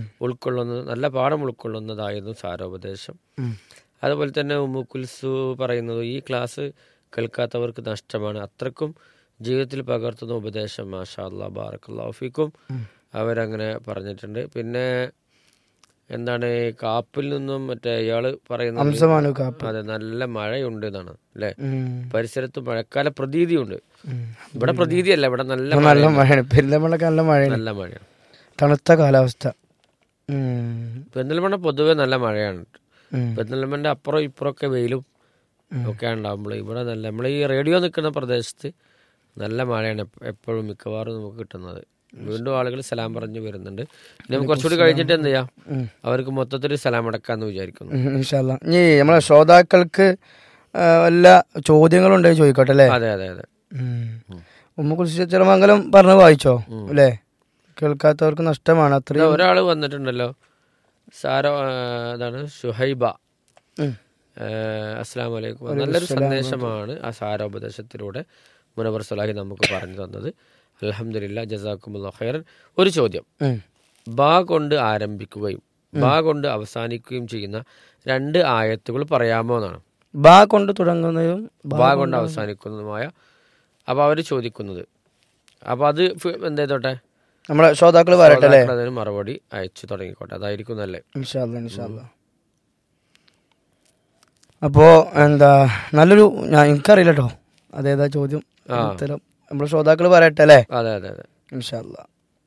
ഉൾക്കൊള്ളുന്നതായിരുന്നു സാരോപദേശം. അതുപോലെ തന്നെ ഉമ്മു കുൽസു പറയുന്നത് ഈ ക്ലാസ് കേൾക്കാത്തവർക്ക് നഷ്ടമാണ്, അത്രക്കും ജീവിതത്തിൽ പകർത്തുന്ന ഉപദേശം. മാഷാ അല്ലാഹ് ബാറക്കല്ലാഹു ഫീക്കും അവരങ്ങനെ പറഞ്ഞിട്ടുണ്ട്. പിന്നെ എന്താണ് കാപ്പിൽ നിന്നും മറ്റേ ഇയാള് പറയുന്നത് ഹംസമാനു കാപ്പ്. അതെ, നല്ല മഴയുണ്ട് എന്നാണ് അല്ലെ. പരിസരത്ത് മഴക്കാല പ്രതീതിയുണ്ട്. ഇവിടെ പ്രതീതിയല്ല, ഇവിടെ നല്ല മഴയാണ്. പെരിന്തൽമണ്ണക്ക് നല്ല മഴയാണ്, നല്ല മഴയാണ്, തണുത്ത കാലാവസ്ഥ. പെരിന്തൽമണ്ണ പൊതുവെ നല്ല മഴയാണ്. പെരിന്തൽമണ്ണ അപ്പുറം ഇപ്പുറമൊക്കെ വെയിലും ഒക്കെ ഉണ്ടാകുമ്പോൾ ഇവിടെ നല്ല, നമ്മൾ ഈ റേഡിയോ നിൽക്കുന്ന പ്രദേശത്ത് നല്ല മഴയാണ് എപ്പോഴും മിക്കവാറും നമുക്ക് കിട്ടുന്നത്. വീണ്ടും ആളുകൾ സലാം പറഞ്ഞു വരുന്നുണ്ട്. നമുക്ക് കുറച്ചുകൂടി കഴിഞ്ഞിട്ട് എന്ത് ചെയ്യാം, അവർക്ക് മൊത്തത്തിൽ സലാം അടക്കാന്ന് വിചാരിക്കുന്നു. ഇനി നമ്മളെ ശ്രോതാക്കൾക്ക് വല്ല ചോദ്യങ്ങളുണ്ടെങ്കിൽ ചോദിക്കട്ടെ അല്ലേ? അതെ അതെ അതെ. കുറിച്ച് ചിലമംഗലം പറഞ്ഞു വായിച്ചോ അല്ലേ? കേൾക്കാത്തവർക്ക് നഷ്ടമാണ്. അത്രയും ഒരാള് വന്നിട്ടുണ്ടല്ലോ, അതാണ് ഷുഹൈബ. അസ്സലാമു അലൈക്കും. നല്ലൊരു സന്ദേശമാണ് ആ സാരോപദേശത്തിലൂടെ മുനവർ സ്വലാഹി നമുക്ക് പറഞ്ഞു തന്നത്. അൽഹംദുലില്ലാ, ജസാക്കുമുല്ലാഹു ഖൈറൻ. ഒരു ചോദ്യം, ബാ കൊണ്ട് ആരംഭിക്കുകയും ബാ കൊണ്ട് അവസാനിക്കുകയും ചെയ്യുന്ന 2 ആയത്തുകൾ പറയാമോ എന്നാണ്. ബാ കൊണ്ട് തുടങ്ങുന്നതും ബാ കൊണ്ട് അവസാനിക്കുന്നതുമായ. അപ്പൊ അവര് ചോദിക്കുന്നത്, അപ്പൊ അത് എന്തായിത്തോട്ടെ, നമ്മളെ ശ്രോതാക്കൾ പറയട്ടെ, അതിന് മറുപടി അയച്ചു തുടങ്ങിക്കോട്ടെ. അതായിരിക്കും നല്ലേ. അപ്പോ എന്താ നല്ലൊരു, എനിക്കറിയില്ല കേട്ടോ അതേതാ ചോദ്യം. ഉത്തരം നമ്മളെ ശ്രോതാക്കൾ പറയട്ടെ അല്ലേ? അതെ അതെ അതെ, ഇൻഷാ അല്ലാ.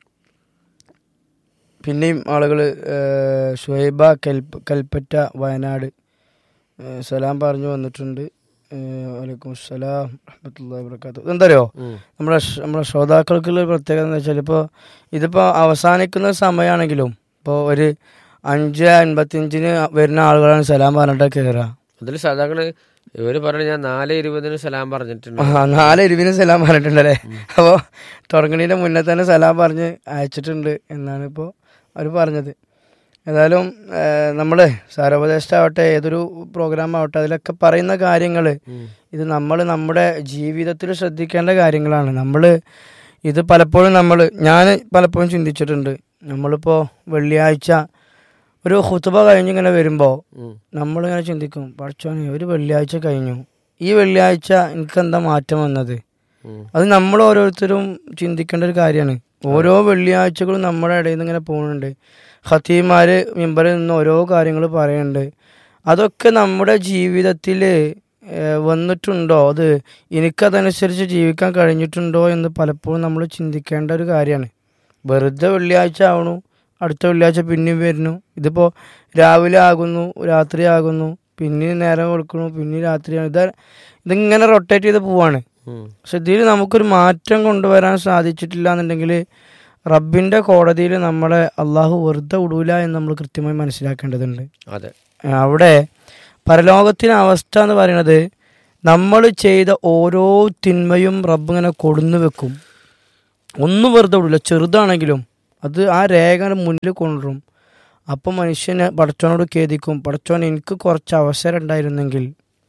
പിന്നെയും ആളുകൾ ഷുഹൈബ കൽപ്പറ്റ വയനാട് സലാം പറഞ്ഞു വന്നിട്ടുണ്ട്. വലൈക്കും അസ്സലാം റഹ്മത്തുള്ളാഹി വബറകാതുഹു. എന്താറിയോ, നമ്മളെ ശ്രോതാക്കൾക്കുള്ള പ്രത്യേകത എന്ന് വെച്ചാൽ ഇതിപ്പോൾ അവസാനിക്കുന്ന സമയമാണെങ്കിലും ഇപ്പോൾ ഒരു 5:55 വരുന്ന ആളുകളാണ് സലാം പറഞ്ഞിട്ട് കയറുക. അതിൽ സാധാരണ ഇവര് പറഞ്ഞു, ഞാൻ 4:20 സലാം പറഞ്ഞിട്ടുണ്ട്. 4:20 സലാം പറഞ്ഞിട്ടുണ്ടല്ലേ? അപ്പോൾ തുടങ്ങണതിൻ്റെ മുന്നേ തന്നെ സലാം പറഞ്ഞ് അയച്ചിട്ടുണ്ട് എന്നാണ് ഇപ്പോൾ അവർ പറഞ്ഞത്. ഏതായാലും നമ്മൾ സാരോപദേശമാവട്ടെ, ഏതൊരു പ്രോഗ്രാം ആവട്ടെ, അതിലൊക്കെ പറയുന്ന കാര്യങ്ങൾ ഇത് നമ്മൾ നമ്മുടെ ജീവിതത്തിൽ ശ്രദ്ധിക്കേണ്ട കാര്യങ്ങളാണ്. ഇത് പലപ്പോഴും ഞാൻ പലപ്പോഴും ചിന്തിച്ചിട്ടുണ്ട്. നമ്മളിപ്പോൾ വെള്ളിയാഴ്ച ഒരു ഖുതുബ കഴിഞ്ഞിങ്ങനെ വരുമ്പോൾ നമ്മളിങ്ങനെ ചിന്തിക്കും, പഠിച്ചോനെ ഒരു വെള്ളിയാഴ്ച കഴിഞ്ഞു, ഈ വെള്ളിയാഴ്ച എനിക്കെന്താ മാറ്റം വന്നത്? അത് നമ്മൾ ഓരോരുത്തരും ചിന്തിക്കേണ്ട ഒരു കാര്യമാണ്. ഓരോ വെള്ളിയാഴ്ചകളും നമ്മുടെ ഇടയിൽ നിന്ന് ഇങ്ങനെ പോകുന്നുണ്ട്. ഖതീമാർ മിമ്പറിൽ നിന്ന് ഓരോ കാര്യങ്ങൾ പറയുന്നുണ്ട്. അതൊക്കെ നമ്മുടെ ജീവിതത്തിൽ വന്നിട്ടുണ്ടോ, അത് എനിക്കതനുസരിച്ച് ജീവിക്കാൻ കഴിഞ്ഞിട്ടുണ്ടോ എന്ന് പലപ്പോഴും നമ്മൾ ചിന്തിക്കേണ്ട ഒരു കാര്യമാണ്. വെറുതെ വെള്ളിയാഴ്ച ആവണു, അടുത്ത വെള്ളിയാഴ്ച പിന്നെയും വരുന്നു. ഇതിപ്പോൾ രാവിലെ ആകുന്നു, രാത്രി ആകുന്നു, പിന്നെയും നേരം കൊടുക്കുന്നു, പിന്നെയും രാത്രിയാണ്. ഇതിങ്ങനെ റൊട്ടേറ്റ് ചെയ്ത് പോവാണ്. പക്ഷെ ഇതിൽ നമുക്കൊരു മാറ്റം കൊണ്ടുവരാൻ സാധിച്ചിട്ടില്ല എന്നുണ്ടെങ്കിൽ റബ്ബിൻ്റെ കോടതിയിൽ നമ്മളെ അള്ളാഹു വെറുതെ വിടൂല എന്ന് നമ്മൾ കൃത്യമായി മനസ്സിലാക്കേണ്ടതുണ്ട്. അവിടെ പരലോകത്തിൻ്റെ അവസ്ഥ എന്ന് പറയുന്നത്, നമ്മൾ ചെയ്ത ഓരോ തിന്മയും റബ്ബ് ഇങ്ങനെ കൊടുന്നു വെക്കും. ഒന്നും വെറുതെ വിടില്ല, ചെറുതാണെങ്കിലും അത് ആ രേഖ മുന്നിൽ കൊണ്ടുവരും. അപ്പം മനുഷ്യന് പടച്ചോനോട് ഖേദിക്കും, പടച്ചോൻ എനിക്ക് കുറച്ച് അവസരം ഉണ്ടായിരുന്നെങ്കിൽ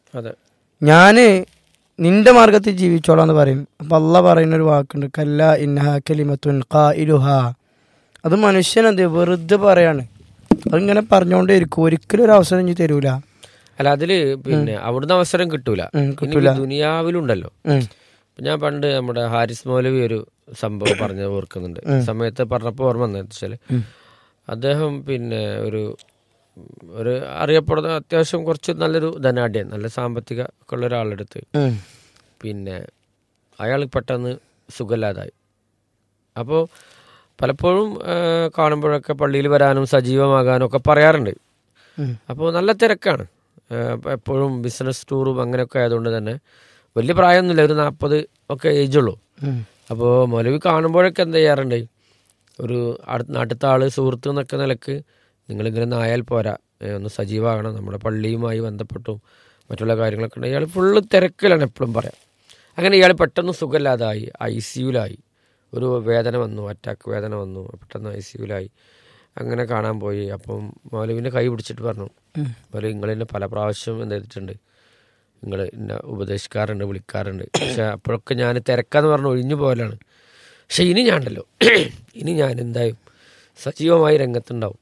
ഞാൻ നിന്റെ മാർഗത്തിൽ ജീവിച്ചോളാം എന്ന് പറയും. അപ്പം അള്ളാഹ് പറയുന്നൊരു വാക്കുണ്ട്, കല്ല ഇന്നഹ കലിമത്തുൻ ഖായിലുഹാ. അത് മനുഷ്യനത് വെറുതെ പറയാണ്, അതിങ്ങനെ പറഞ്ഞുകൊണ്ടേ ഇരിക്കും, ഒരിക്കലും ഒരു അവസരം ഇനി തരൂല. അല്ല, അതില് പിന്നെ അവിടുന്ന് അവസരം കിട്ടൂല. ദുനിയാവിലുണ്ടല്ലോ. ഞാൻ പണ്ട് നമ്മുടെ ഹാരിസ് മൗലവി ഒരു സംഭവം പറഞ്ഞത് ഓർക്കുന്നുണ്ട്. സമയത്ത് പറഞ്ഞപ്പോൾ ഓർമ്മ വന്നത് വെച്ചാല്, അദ്ദേഹം പിന്നെ ഒരു അറിയപ്പെടുന്ന അത്യാവശ്യം കുറച്ച് നല്ലൊരു ധനാഢ്യൻ, നല്ല സാമ്പത്തിക ഒക്കെ ഉള്ള ഒരാളെടുത്ത് പിന്നെ അയാൾ പെട്ടെന്ന് സുഖമില്ലാതായി. അപ്പോൾ പലപ്പോഴും കാണുമ്പോഴൊക്കെ പള്ളിയിൽ വരാനും സജീവമാകാനും ഒക്കെ പറയാറുണ്ട്. അപ്പോൾ നല്ല തിരക്കാണ് എപ്പോഴും, ബിസിനസ് ടൂറും അങ്ങനെയൊക്കെ ആയതുകൊണ്ട് തന്നെ വലിയ പ്രായമൊന്നുമില്ല, ഒരു 40 ഒക്കെ ഏജുള്ളൂ. അപ്പോൾ മൗലവി കാണുമ്പോഴൊക്കെ എന്താ ചെയ്യാറുണ്ട്, ഒരു അടുത്ത ആള് സുഹൃത്ത് എന്നൊക്കെ നിലക്ക് നിങ്ങളിങ്ങനെ ആയാൽ പോരാ, ഒന്ന് സജീവമാകണം, നമ്മുടെ പള്ളിയുമായി ബന്ധപ്പെട്ടും മറ്റുള്ള കാര്യങ്ങളൊക്കെ ഉണ്ട്. ഇയാൾ ഫുള്ള് തിരക്കിലാണ് എപ്പോഴും പറയാം. അങ്ങനെ ഇയാൾ പെട്ടെന്ന് സുഖമില്ലാതായി, ICUലായി. ഒരു വേദന വന്നു, അറ്റാക്ക് വേദന വന്നു, പെട്ടെന്ന് ICUലായി. അങ്ങനെ കാണാൻ പോയി. അപ്പം മൗലവിൻ്റെ കൈ പിടിച്ചിട്ട് പറഞ്ഞു, മൗലവി നിങ്ങളെന്നെ പല പ്രാവശ്യം എന്ത് ചെയ്തിട്ടുണ്ട്, നിങ്ങൾ എന്നെ ഉപദേശിക്കാറുണ്ട്, വിളിക്കാറുണ്ട്, പക്ഷെ അപ്പോഴൊക്കെ ഞാൻ തിരക്കാന്ന് പറഞ്ഞ് ഒഴിഞ്ഞു പോകലാണ്. പക്ഷെ ഇനി ഞാൻ ഉണ്ടല്ലോ, ഇനി ഞാൻ എന്തായാലും സജീവമായി രംഗത്തുണ്ടാവും.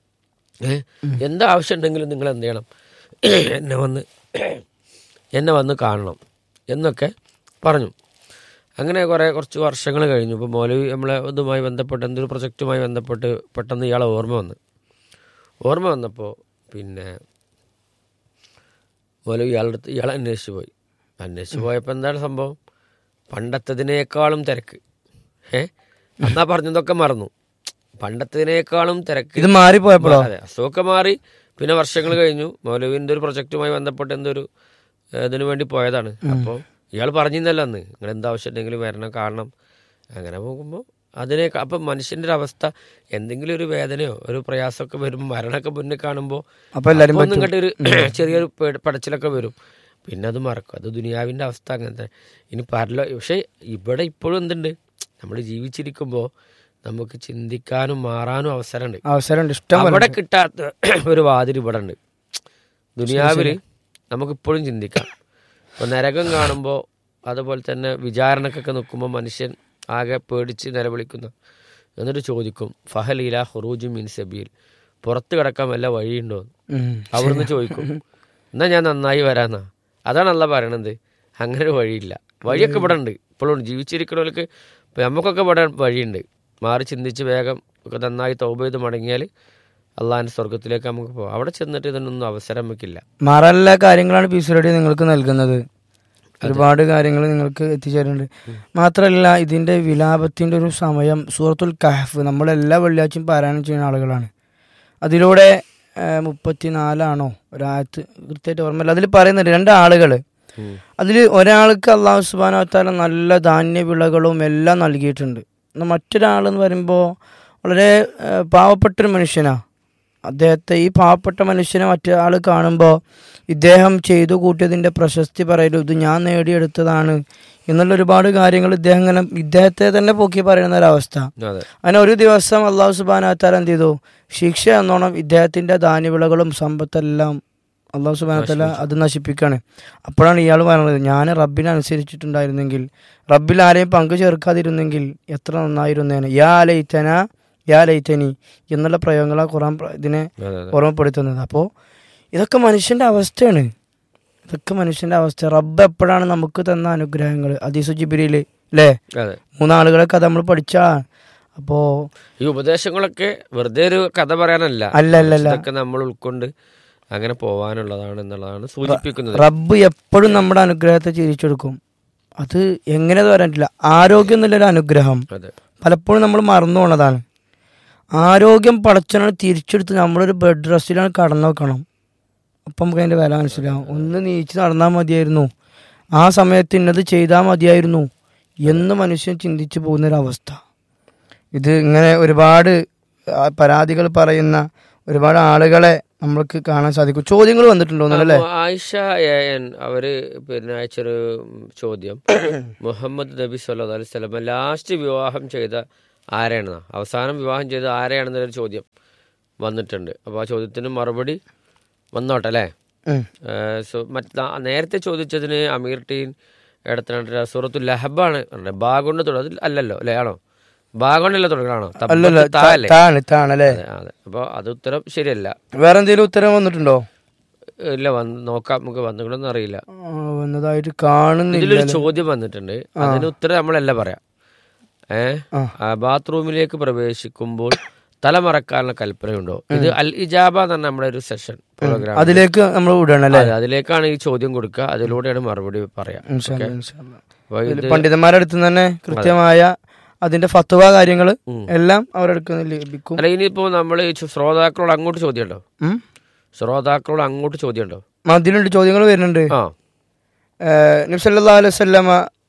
എന്താവശ്യം ഉണ്ടെങ്കിലും നിങ്ങൾ എന്ത് ചെയ്യണം, എന്നെ വന്ന് കാണണം എന്നൊക്കെ പറഞ്ഞു. അങ്ങനെ കുറച്ച് വർഷങ്ങൾ കഴിഞ്ഞു. ഇപ്പോൾ മൗലവി നമ്മളെ ഇതുമായി ബന്ധപ്പെട്ട് എന്തൊരു പ്രൊജക്റ്റുമായി ബന്ധപ്പെട്ട് പെട്ടെന്ന് ഇയാളെ ഓർമ്മ ഓർമ്മ വന്നപ്പോൾ പിന്നെ മൗലവി ഇയാളെ അന്വേഷിച്ച് പോയപ്പോൾ എന്താണ് സംഭവം? പണ്ടത്തതിനേക്കാളും തിരക്ക്. എന്നാ പറഞ്ഞതൊക്കെ മറന്നു. പണ്ടത്തതിനേക്കാളും തിരക്ക്. ഇത് മാറിപ്പോയപ്പോഴോ? അതെ, അസുഖമൊക്കെ മാറി. പിന്നെ വർഷങ്ങൾ കഴിഞ്ഞു. മൗലവിൻ്റെ ഒരു പ്രൊജക്റ്റുമായി ബന്ധപ്പെട്ട് എന്തൊരു ഇതിനു വേണ്ടി പോയതാണ്. അപ്പോൾ ഇയാൾ പറഞ്ഞിരുന്നല്ലോ അന്ന്, നിങ്ങൾ എന്താവശ്യം ഉണ്ടെങ്കിലും വരണം, കാണണം. അങ്ങനെ പോകുമ്പോൾ അപ്പം മനുഷ്യൻ്റെ ഒരു അവസ്ഥ, എന്തെങ്കിലും ഒരു വേദനയോ ഒരു പ്രയാസമൊക്കെ വരുമ്പോൾ, മരണമൊക്കെ മുന്നിൽ കാണുമ്പോൾ ഒന്നും കണ്ടൊരു ചെറിയൊരു പടച്ചിലൊക്കെ വരും. പിന്നെ അത് മറക്കും. അത് ദുനിയാവിൻ്റെ അവസ്ഥ അങ്ങനത്തെ. ഇനി പക്ഷേ ഇവിടെ ഇപ്പോഴും എന്തുണ്ട്, നമ്മൾ ജീവിച്ചിരിക്കുമ്പോൾ നമുക്ക് ചിന്തിക്കാനും മാറാനും അവസരമുണ്ട്. അവിടെ കിട്ടാത്ത ഒരു വാതിൽ ഇവിടെ ഉണ്ട് ദുനിയാവിൽ. നമുക്കിപ്പോഴും ചിന്തിക്കാം. ഇപ്പോൾ നരകം കാണുമ്പോൾ, അതുപോലെ തന്നെ വിചാരണക്കൊക്കെ നിൽക്കുമ്പോൾ മനുഷ്യൻ ആകെ പേടിച്ച് നിലവിളിക്കുന്ന, എന്നിട്ട് ചോദിക്കും ഫഹലീല ഹുറൂജു മിൻ സബീൽ, പുറത്ത് കിടക്കാൻ വല്ല വഴിയുണ്ടോ? അവിടുന്ന് ചോദിക്കും. എന്നാൽ ഞാൻ നന്നായി വരാന്നാ. അതാണ് അള്ളാഹ് പറയണത്. അങ്ങനെ ഒരു വഴിയില്ല. വഴിയൊക്കെ ഇവിടെ ഉണ്ട്, ഇപ്പോഴും ജീവിച്ചിരിക്കുന്നവർക്ക്. നമുക്കൊക്കെ ഇവിടെ വഴിയുണ്ട്. മാറി ചിന്തിച്ച് വേഗം ഒക്കെ നന്നായി തൗബ ചെയ്ത് മടങ്ങിയാൽ അള്ളാഹിൻ്റെ സ്വർഗത്തിലേക്ക് നമുക്ക് പോകാം. അവിടെ ചെന്നിട്ട് ഇതിനൊന്നും അവസരം വെക്കില്ല. മാറാനുള്ള കാര്യങ്ങളാണ് പീസ് റേഡിയോ നിങ്ങൾക്ക് നൽകുന്നത്. ഒരുപാട് കാര്യങ്ങൾ നിങ്ങൾക്ക് എത്തിച്ചേരുന്നുണ്ട്. മാത്രമല്ല, ഇതിൻ്റെ വിലാപത്തിൻ്റെ ഒരു സമയം സൂറത്തുൽ കഹഫ് നമ്മളെല്ലാ വെള്ളിയാഴ്ചയും പാരായണം ചെയ്യുന്ന ആളുകളാണ്. അതിലൂടെ 34 ഒരായത്ത് കൃത്യമായിട്ട് ഓർമ്മയില്ല. അതിൽ പറയുന്നുണ്ട് 2 ആളുകൾ. അതിൽ ഒരാൾക്ക് അള്ളാഹു സുബ്ഹാനഹു വ തആല നല്ല ധാന്യവിളകളും എല്ലാം നൽകിയിട്ടുണ്ട്. എന്നാൽ മറ്റൊരാളെന്ന് പറയുമ്പോൾ വളരെ പാവപ്പെട്ടൊരു മനുഷ്യനാണ്. അദ്ദേഹത്തെ, ഈ പാവപ്പെട്ട മനുഷ്യനെ മറ്റൊരാൾ കാണുമ്പോൾ ഇദ്ദേഹം ചെയ്തു കൂട്ടിയതിൻ്റെ പ്രശസ്തി പറയലും ഇത് ഞാൻ നേടിയെടുത്തതാണ് എന്നുള്ള ഒരുപാട് കാര്യങ്ങൾ ഇദ്ദേഹത്തെ തന്നെ പൊക്കി പറയുന്ന ഒരവസ്ഥ. അങ്ങനെ ഒരു ദിവസം അള്ളാഹു സുബ്ഹാനഹു വ തആല എന്ത് ചെയ്തു? ശിക്ഷ എന്നോണം ഇദ്ദേഹത്തിൻ്റെ ധാന്യവിളകളും സമ്പത്തെല്ലാം അള്ളാഹു സുബ്ഹാനഹു വ തആല അത് നശിപ്പിക്കുകയാണ്. അപ്പോഴാണ് ഇയാൾ പറയുന്നത്, ഞാൻ റബ്ബിനെ അനുസരിച്ചിട്ടുണ്ടായിരുന്നെങ്കിൽ, റബ്ബിൽ ആരെയും പങ്കു ചേർക്കാതിരുന്നെങ്കിൽ എത്ര നന്നായിരുന്നേനെ. യാ ലൈതനി എന്നുള്ള പ്രയോഗങ്ങളാണ് ഖുർആൻ ഇതിനെ ഓർമ്മപ്പെടുത്തുന്നത്. അപ്പോൾ ഇതൊക്കെ മനുഷ്യൻ്റെ അവസ്ഥയാണ്. റബ്ബ് എപ്പോഴാണ് നമുക്ക് തന്ന അനുഗ്രഹങ്ങൾ. ഹദീസ് ജിബ്രീൽ അല്ലേ, 3 ആളുകളെ കഥ നമ്മൾ പഠിച്ച. അപ്പോ ഈ ഉപദേശങ്ങളൊക്കെ വെറുതെ ഒരു കഥ പറയാനല്ല, ഇതൊക്കെ നമ്മൾ ഉൾക്കൊണ്ട് അങ്ങനെ പോവാനുള്ളതാണ് എന്നുള്ളതാണ് സൂചിപ്പിക്കുന്നത്. റബ്ബ് എപ്പോഴും നമ്മുടെ അനുഗ്രഹത്തെ ചിരിച്ചെടുക്കും. അത് എങ്ങനെ പറയാനില്ല. ആരോഗ്യം എന്നുള്ളൊരു അനുഗ്രഹം പലപ്പോഴും നമ്മൾ മറന്നു പോണതാണ്. ആരോഗ്യം പടച്ചവനാണ് തിരിച്ചെടുത്ത് നമ്മളൊരു ബെഡ് റെസ്റ്റിലാണ് കടന്നു വെക്കണം. അപ്പം നമുക്ക് അതിൻ്റെ വില മനസ്സിലാവും. ഒന്ന് നീച്ച് നടന്നാൽ മതിയായിരുന്നു, ആ സമയത്ത് ഇന്നത് ചെയ്താൽ മതിയായിരുന്നു എന്ന് മനുഷ്യൻ ചിന്തിച്ചു പോകുന്നൊരവസ്ഥ. ഇത് ഇങ്ങനെ ഒരുപാട് പരാതികൾ പറയുന്ന ഒരുപാട് ആളുകളെ നമ്മൾക്ക് കാണാൻ സാധിക്കും. ചോദ്യങ്ങൾ വന്നിട്ടുണ്ടോന്നല്ലേ? ആയിഷ അവര് പിന്നെ അയച്ചൊരു ചോദ്യം, മുഹമ്മദ് നബി സല്ലല്ലാഹു അലൈഹി വസല്ലം ലാസ്റ്റ് വിവാഹം ചെയ്ത ആരെയാണെന്നാ, അവസാനം വിവാഹം ചെയ്ത ആരെയാണെന്നൊരു ചോദ്യം വന്നിട്ടുണ്ട്. അപ്പോൾ ആ ചോദ്യത്തിന് മറുപടി വന്നോട്ടെ അല്ലേ? നേരത്തെ ചോദിച്ചതിന് അമീർ ടീൻ എടുത്തിട്ട് സൂറത്തുൽ ലഹബാണ് ബാഗുണ്ട് തുടങ്ങി അല്ലല്ലോ അല്ലേ? ആണോ? ബാഗുണ്ടല്ലോ തുടങ്ങാണോ? അപ്പൊ അത് ഉത്തരം ശരിയല്ല. വേറെ എന്തെങ്കിലും ഉത്തരം വന്നിട്ടുണ്ടോ? ഇല്ല, നോക്കാം, നമുക്ക് വന്നിട്ടുണ്ടോന്ന് അറിയില്ല. വന്നതായിട്ട് കാണുന്നില്ല. ഇതിലൊരു ചോദ്യം വന്നിട്ടുണ്ട്, അതിന് ഉത്തരം നമ്മളല്ല പറയാം. ബാത്റൂമിലേക്ക് പ്രവേശിക്കുമ്പോൾ തലമറക്കാനുള്ള കൽപ്പനയുണ്ടോ? ഇത് അൽ ഇജാബ എന്ന് പറഞ്ഞ നമ്മുടെ ഒരു സെഷൻ പ്രോഗ്രാം, അതിലേക്ക് നമ്മൾ വിടണം. അതിലേക്കാണ് ഈ ചോദ്യം കൊടുക്കുക, അതിലൂടെയാണ് മറുപടി പറയാം. പണ്ഡിതന്മാരുടെ അടുത്ത് തന്നെ കൃത്യമായ അതിന്റെ ഫത്വ കാര്യങ്ങൾ എല്ലാം അവരുടെ അടുത്ത് ലഭിക്കും. അല്ല, ഇനിയിപ്പോ നമ്മള് ശ്രോതാക്കളോട് അങ്ങോട്ട് ചോദ്യമുണ്ടോ? ശ്രോതാക്കളോട് അങ്ങോട്ട് ചോദ്യമുണ്ടോ? അതിലുണ്ട്, ചോദ്യങ്ങൾ വരുന്നുണ്ട്. നബി സല്ലല്ലാഹു അലൈഹി വസല്ലമ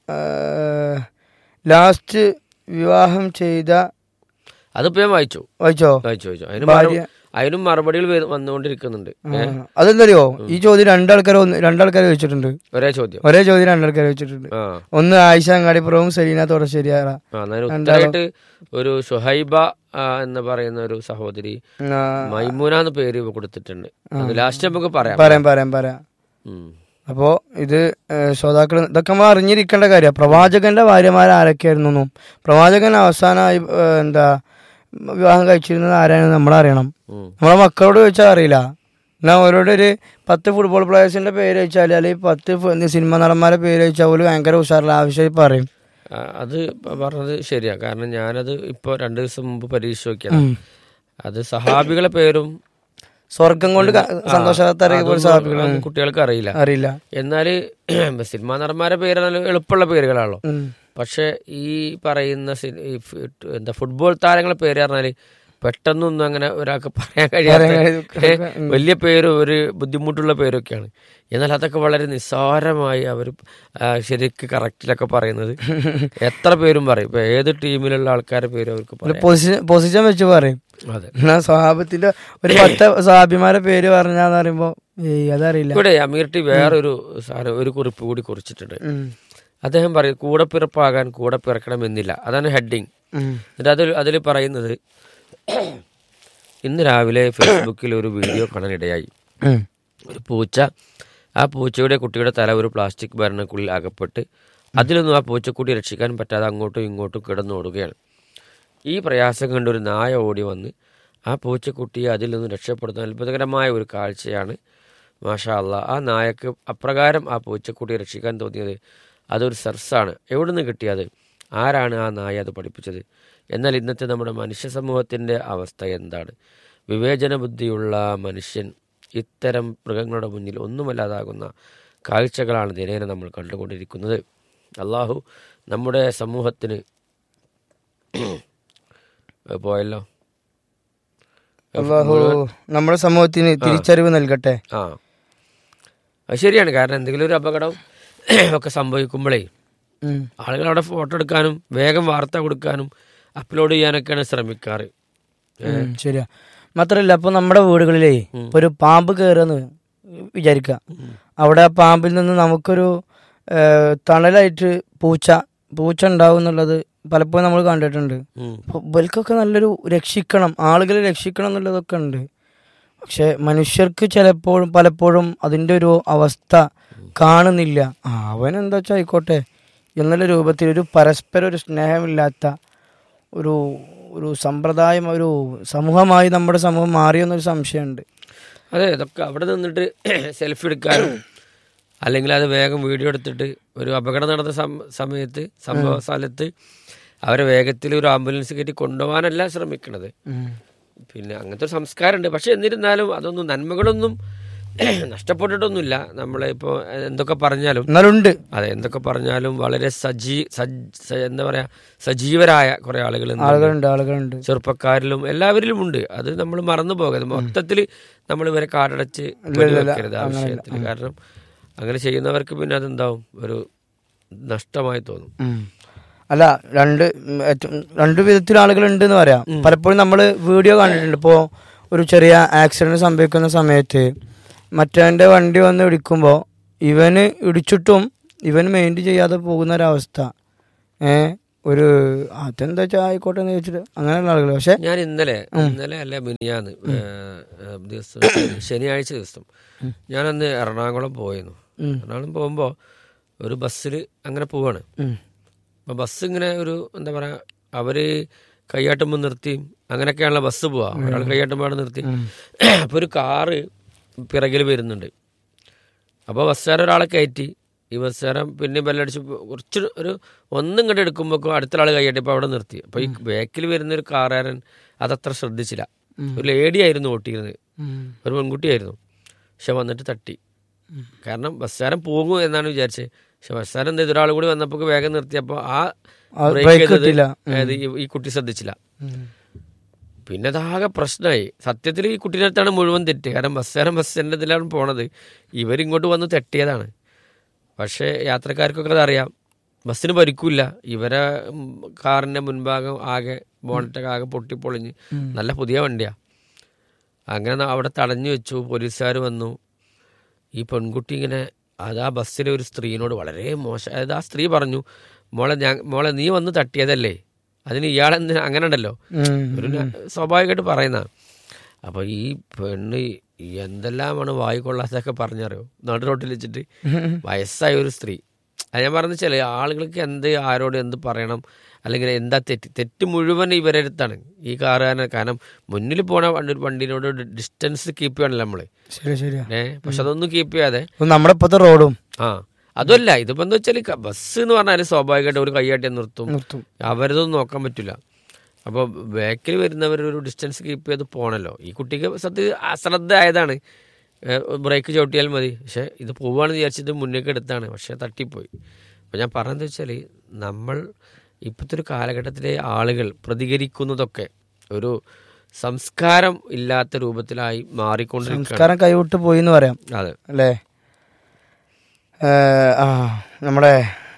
ലാസ്റ്റ് വിവാഹം ചെയ്ത, അതിപ്പോ ഞാൻ വായിച്ചോ. അതിനും മറുപടികൾ വന്നുകൊണ്ടിരിക്കുന്നുണ്ട്. അതെന്തറിയോ, ഈ ചോദ്യം രണ്ടാൾക്കാരെ വെച്ചിട്ടുണ്ട്. ഒരേ ചോദ്യം 2 ആൾക്കാരെ വെച്ചിട്ടുണ്ട്. ഒന്ന് ആയിഷ അങ്ങാടിപ്പുറവും സലീന തോടശ്ശേരിയാറ. ഒരു ഷുഹൈബ എന്ന് പറയുന്ന ഒരു സഹോദരി മൈമൂന എന്ന് പേര് കൊടുത്തിട്ടുണ്ട്. ലാസ്റ്റ് നമുക്ക് പറയാം. അപ്പോ ഇത് ശ്രോതാക്കൾ ഇതൊക്കെ നമ്മൾ അറിഞ്ഞിരിക്കേണ്ട കാര്യമാണ്. പ്രവാചകന്റെ ഭാര്യമാർ ആരൊക്കെയായിരുന്നു, പ്രവാചകൻ അവസാനമായി വിവാഹം കഴിച്ചിരുന്നത് ആരാണെന്ന് നമ്മളറിയണം. നമ്മളെ മക്കളോട് ചോദിച്ചാൽ അറിയില്ല. എന്നാൽ അവരോട് ഒരു 10 ഫുട്ബോൾ പ്ലേയേഴ്സിന്റെ പേര് ചോദിച്ചാൽ, അല്ലെങ്കിൽ 10 സിനിമ നടന്മാരെ പേര് ചോദിച്ചാൽ പോലും ഭയങ്കര ഉഷാറില്ല ആവശ്യമായി പറയും. അത് പറഞ്ഞത് ശരിയാ. കാരണം ഞാനത് ഇപ്പൊ 2 ദിവസം മുമ്പ് പരീക്ഷ നോക്കിയാണ്. അത് സഹാബികളെ പേരും സ്വർഗം കൊണ്ട് സന്തോഷത്താരെ കുട്ടികൾക്ക് അറിയില്ല. അറിയില്ല. എന്നാല് സിനിമാ നടന്മാരെ പേര് എളുപ്പമുള്ള പേരുകളാണല്ലോ. പക്ഷെ ഈ പറയുന്ന എന്താ ഫുട്ബോൾ താരങ്ങളെ പേര് പറഞ്ഞാല് പെട്ടെന്നൊന്നും അങ്ങനെ ഒരാൾക്ക് പറയാൻ കഴിയാത്ത വലിയ പേരും ഒരു ബുദ്ധിമുട്ടുള്ള പേരൊക്കെയാണ്. എന്നാൽ അതൊക്കെ വളരെ നിസ്സാരമായി അവർ ശരിക്ക് കറക്റ്റിലൊക്കെ പറയുന്നത്. എത്ര പേരും പറയും. ഇപ്പൊ ഏത് ടീമിലുള്ള ആൾക്കാരുടെ പേരും അവർക്ക് പൊസിഷൻ വെച്ച് പറയും. അതെ, സ്വഹാബത്തിന്റെ ഒരു 10 സ്വഹാബിമാരെ പേര് പറഞ്ഞാന്ന് പറയുമ്പോ അതറിയില്ല. ഇവിടെ അമീർ ടി വേറൊരു ഒരു കുറിപ്പ് കൂടി കുറിച്ചിട്ടുണ്ട്. അദ്ദേഹം പറയും കൂടെ പിറപ്പാകാൻ കൂടെ പിറക്കണമെന്നില്ല. അതാണ് ഹെഡിങ്. എന്നിട്ട് അതിൽ പറയുന്നത്, ഇന്ന് രാവിലെ ഫേസ്ബുക്കിൽ ഒരു വീഡിയോ കാണാനിടയായി. ഒരു പൂച്ച, ആ പൂച്ചയുടെ കുട്ടിയുടെ തല ഒരു പ്ലാസ്റ്റിക് ഭരണക്കുള്ളിൽ അകപ്പെട്ട് അതിലൊന്നും ആ പൂച്ചക്കുട്ടി രക്ഷിക്കാൻ പറ്റാതെ അങ്ങോട്ടും ഇങ്ങോട്ടും കിടന്നോടുകയാണ്. ഈ പ്രയാസം കണ്ടൊരു നായ ഓടി വന്ന് ആ പൂച്ചക്കുട്ടിയെ അതിൽ നിന്ന് രക്ഷപ്പെടുത്തുന്ന അത്ഭുതകരമായ ഒരു കാഴ്ചയാണ്. മാഷാ അല്ലാ, ആ നായക്ക് അപ്രകാരം ആ പൂച്ചക്കുട്ടിയെ രക്ഷിക്കാൻ തോന്നിയത് അതൊരു സെർസാണ്. എവിടെ നിന്ന് കിട്ടിയത്? ആരാണ് ആ നായ അത് പഠിപ്പിച്ചത്? എന്നാൽ ഇന്നത്തെ നമ്മുടെ മനുഷ്യ സമൂഹത്തിൻ്റെ അവസ്ഥ എന്താണ്? വിവേചന ബുദ്ധിയുള്ള മനുഷ്യൻ ഇത്തരം മൃഗങ്ങളുടെ മുന്നിൽ ഒന്നുമല്ലാതാകുന്ന കാഴ്ചകളാണ് ദിനേന നമ്മൾ കണ്ടുകൊണ്ടിരിക്കുന്നത്. അള്ളാഹു നമ്മുടെ സമൂഹത്തിന് പോയല്ലോ അല്ലാഹു നമ്മുടെ സമൂഹത്തിന് തിരിച്ചറിവ് നൽകട്ടെ. അത് ശരിയാണ്. കാരണം എന്തെങ്കിലും ഒരു അപകടം ഒക്കെ സംഭവിക്കുമ്പോഴേ ആളുകൾ അവിടെ ഫോട്ടോ എടുക്കാനും വേഗം വാർത്ത കൊടുക്കാനും അപ്ലോഡ് ചെയ്യാനൊക്കെയാണ് ശ്രമിക്കാറ്. ശരിയാ. മാത്രല്ല ഇപ്പൊ നമ്മുടെ വീടുകളിലേ ഒരു പാമ്പ് കയറുന്ന് വിചാരിക്കുക. അവിടെ ആ പാമ്പിൽ നിന്ന് നമുക്കൊരു തണലായിട്ട് പൂച്ച ഉണ്ടാവും എന്നുള്ളത് പലപ്പോഴും നമ്മൾ കണ്ടിട്ടുണ്ട്. ഇവർക്കൊക്കെ നല്ലൊരു ആളുകളെ രക്ഷിക്കണം എന്നുള്ളതൊക്കെ ഉണ്ട്. പക്ഷെ മനുഷ്യർക്ക് പലപ്പോഴും അതിൻ്റെ ഒരു അവസ്ഥ കാണുന്നില്ല. അവനെന്താ വെച്ചാൽ ആയിക്കോട്ടെ എന്നുള്ള രൂപത്തിൽ ഒരു പരസ്പരം ഒരു സ്നേഹമില്ലാത്ത ഒരു സമ്പ്രദായം, ഒരു സമൂഹമായി നമ്മുടെ സമൂഹം മാറിയെന്നൊരു സംശയമുണ്ട്. അതെ, ഇതൊക്കെ അവിടെ നിന്നിട്ട് സെൽഫി എടുക്കാനും അല്ലെങ്കിൽ അത് വേഗം വീഡിയോ എടുത്തിട്ട് ഒരു അപകടം നടന്ന സമയത്ത് സംഭവ സ്ഥലത്ത് അവരെ വേഗത്തിൽ ഒരു ആംബുലൻസ് കയറ്റി കൊണ്ടുപോകാനല്ല ശ്രമിക്കണത്. പിന്നെ അങ്ങനത്തെ ഒരു സംസ്കാരമുണ്ട്. പക്ഷെ എന്നിരുന്നാലും അതൊന്നും നന്മകളൊന്നും നഷ്ടപ്പെട്ടിട്ടൊന്നുമില്ല. നമ്മളിപ്പോൾ എന്തൊക്കെ പറഞ്ഞാലും അതെ, എന്തൊക്കെ പറഞ്ഞാലും വളരെ എന്താ പറയാ സജീവരായ കുറെ ആളുകളുണ്ട്. ചെറുപ്പക്കാരിലും എല്ലാവരിലും ഉണ്ട്. അത് നമ്മൾ മറന്നു പോകരുത്. മൊത്തത്തിൽ നമ്മൾ ഇവരെ കാടടച്ച് വെക്കരുത് ആ വിഷയത്തിൽ. കാരണം അങ്ങനെ ചെയ്യുന്നവർക്ക് പിന്നെ അതെന്താവും, ഒരു നഷ്ടമായി തോന്നും. അല്ല, രണ്ട് വിധത്തിൽ ആളുകളുണ്ട് എന്ന് പറയാം. പലപ്പോഴും നമ്മൾ വീഡിയോ കണ്ടിട്ടുണ്ട്. ഇപ്പോൾ ഒരു ചെറിയ ആക്സിഡന്റ് സംഭവിക്കുന്ന സമയത്ത് മറ്റവൻ്റെ വണ്ടി വന്ന് ഇടിക്കുമ്പോൾ ഇവന് ഇടിച്ചിട്ടും ഇവൻ മെയിൻറ്റ് ചെയ്യാതെ പോകുന്ന ഒരവസ്ഥ. ഒരു അതെന്താ വെച്ചാൽ ആയിക്കോട്ടെ എന്ന് ചോദിച്ചിട്ട് അങ്ങനെയുള്ള ആളുകൾ. പക്ഷെ ഞാൻ ഇന്നലെ അല്ല മിനിയാന്ന് ദിവസം ശനിയാഴ്ച ദിവസം ഞാനന്ന് എറണാകുളം പോയിരുന്നു. എറണാകുളം പോകുമ്പോൾ ഒരു ബസ്സിൽ അങ്ങനെ പോവാണ്. അപ്പോൾ ബസ് ഇങ്ങനെ ഒരു എന്താ പറയുക, അവർ കയ്യാട്ടുമ്പോൾ നിർത്തിയും അങ്ങനെയൊക്കെയാണല്ലോ ബസ് പോവാ. ഒരാൾ കയ്യാട്ടുമ്പോൾ നിർത്തി. അപ്പോൾ ഒരു കാറ് പിറകിൽ വരുന്നുണ്ട്. അപ്പോൾ ബസ്സുകാരൻ ഒരാളെ കയറ്റി, ഈ ബസ്സുകാരൻ പിന്നെ ബെല്ലടിച്ച് കുറച്ച് ഒന്നും ഇങ്ങോട്ട് എടുക്കുമ്പോൾ അടുത്ത ആൾ കൈയ്യട്ടി. ഇപ്പോൾ അവിടെ നിർത്തി. അപ്പോൾ ഈ ബാക്കിൽ വരുന്നൊരു കാറുകാരൻ അതത്ര ശ്രദ്ധിച്ചില്ല. ഒരു ലേഡി ആയിരുന്നു ഓട്ടിയിരുന്നത്, ഒരു പെൺകുട്ടിയായിരുന്നു. പക്ഷെ വന്നിട്ട് തട്ടി. കാരണം ബസ്സുകാരൻ പോകും എന്നാണ് വിചാരിച്ചത്. പക്ഷെ ബസ്സുകാരൻ എന്താ ഒരാൾ കൂടി വന്നപ്പോൾ വേഗം നിർത്തിയപ്പോൾ ഈ കുട്ടി ശ്രദ്ധിച്ചില്ല. പിന്നെ അതാകെ പ്രശ്നമായി. സത്യത്തിൽ ഈ കുട്ടീൻ്റെ അടുത്താണ് മുഴുവൻ തെറ്റ്. കാരണം ബസ്സിൻ്റെ ഇതിലാണ് പോണത്. ഇവരിങ്ങോട്ട് വന്ന് തട്ടിയതാണ്. പക്ഷേ യാത്രക്കാർക്കൊക്കെ അതറിയാം. ബസ്സിന് പരിക്കില്ല. ഇവരെ കാറിൻ്റെ മുൻഭാഗം ആകെ ബോണറ്റൊക്കെ ആകെ പൊട്ടിപ്പൊളിഞ്ഞ് നല്ല പുതിയ വണ്ടിയാണ്. അങ്ങനെ അവിടെ തടഞ്ഞു വെച്ചു. പോലീസുകാർ വന്നു. ഈ പെൺകുട്ടി ഇങ്ങനെ ആ ബസ്സിലെ ഒരു സ്ത്രീനോട് വളരെ മോശം, അതായത് ആ സ്ത്രീ പറഞ്ഞു, മോളെ നീ വന്ന് തട്ടിയതല്ലേ, അതിന് ഇയാളെന്ത് അങ്ങനെ ഉണ്ടല്ലോ, ഒരു സ്വാഭാവികമായിട്ട് പറയുന്ന. അപ്പോൾ ഈ പെണ്ണ് എന്തെല്ലാമാണ് വായിക്കൊള്ളാത്തൊക്കെ പറഞ്ഞറിയോ നടു റോട്ടിൽ വെച്ചിട്ട്. വയസ്സായ ഒരു സ്ത്രീ. അത് ഞാൻ പറഞ്ഞു വെച്ചാൽ ആളുകൾക്ക് ആരോട് എന്ത് പറയണം, അല്ലെങ്കിൽ എന്താ തെറ്റ് മുഴുവൻ ഇവരെ അടുത്താണ് ഈ കാറുകാരനെ. കാരണം മുന്നിൽ പോണ വണ്ടിനോട് ഡിസ്റ്റൻസ് കീപ്പ് ചെയ്യണല്ലോ നമ്മള്. പക്ഷെ അതൊന്നും കീപ്പ് ചെയ്യാതെ നമ്മുടെ ഇപ്പോഴത്തെ റോഡും അതുമല്ല. ഇതിപ്പോ എന്താ വെച്ചാൽ ബസ് എന്ന് പറഞ്ഞാൽ സ്വാഭാവികമായിട്ട് ഒരു കൈയാട്ടി നിർത്തും. അവരതൊന്നും നോക്കാൻ പറ്റില്ല. അപ്പോൾ ബാക്കിൽ വരുന്നവർ ഒരു ഡിസ്റ്റൻസ് കീപ്പ് ചെയ്ത് പോകണമല്ലോ. ഈ കുട്ടിക്ക് സത്യം അശ്രദ്ധ ആയതാണ്, ബ്രേക്ക് ചവിട്ടിയാൽ മതി. പക്ഷേ ഇത് പോവുകയാണെന്ന് വിചാരിച്ചിട്ട് മുന്നേക്ക് എടുത്താണ്, പക്ഷേ തട്ടിപ്പോയി. അപ്പോൾ ഞാൻ പറഞ്ഞതെന്ന് വെച്ചാൽ നമ്മൾ ഇപ്പോഴത്തെ ഒരു കാലഘട്ടത്തിലെ ആളുകൾ പ്രതികരിക്കുന്നതൊക്കെ ഒരു സംസ്കാരം ഇല്ലാത്ത രൂപത്തിലായി മാറിക്കൊണ്ടിരിക്കുകയാണ്. സംസ്കാരം കൈവിട്ട് പോയി എന്ന് പറയാം. അതെ അല്ലേ? നമ്മുടെ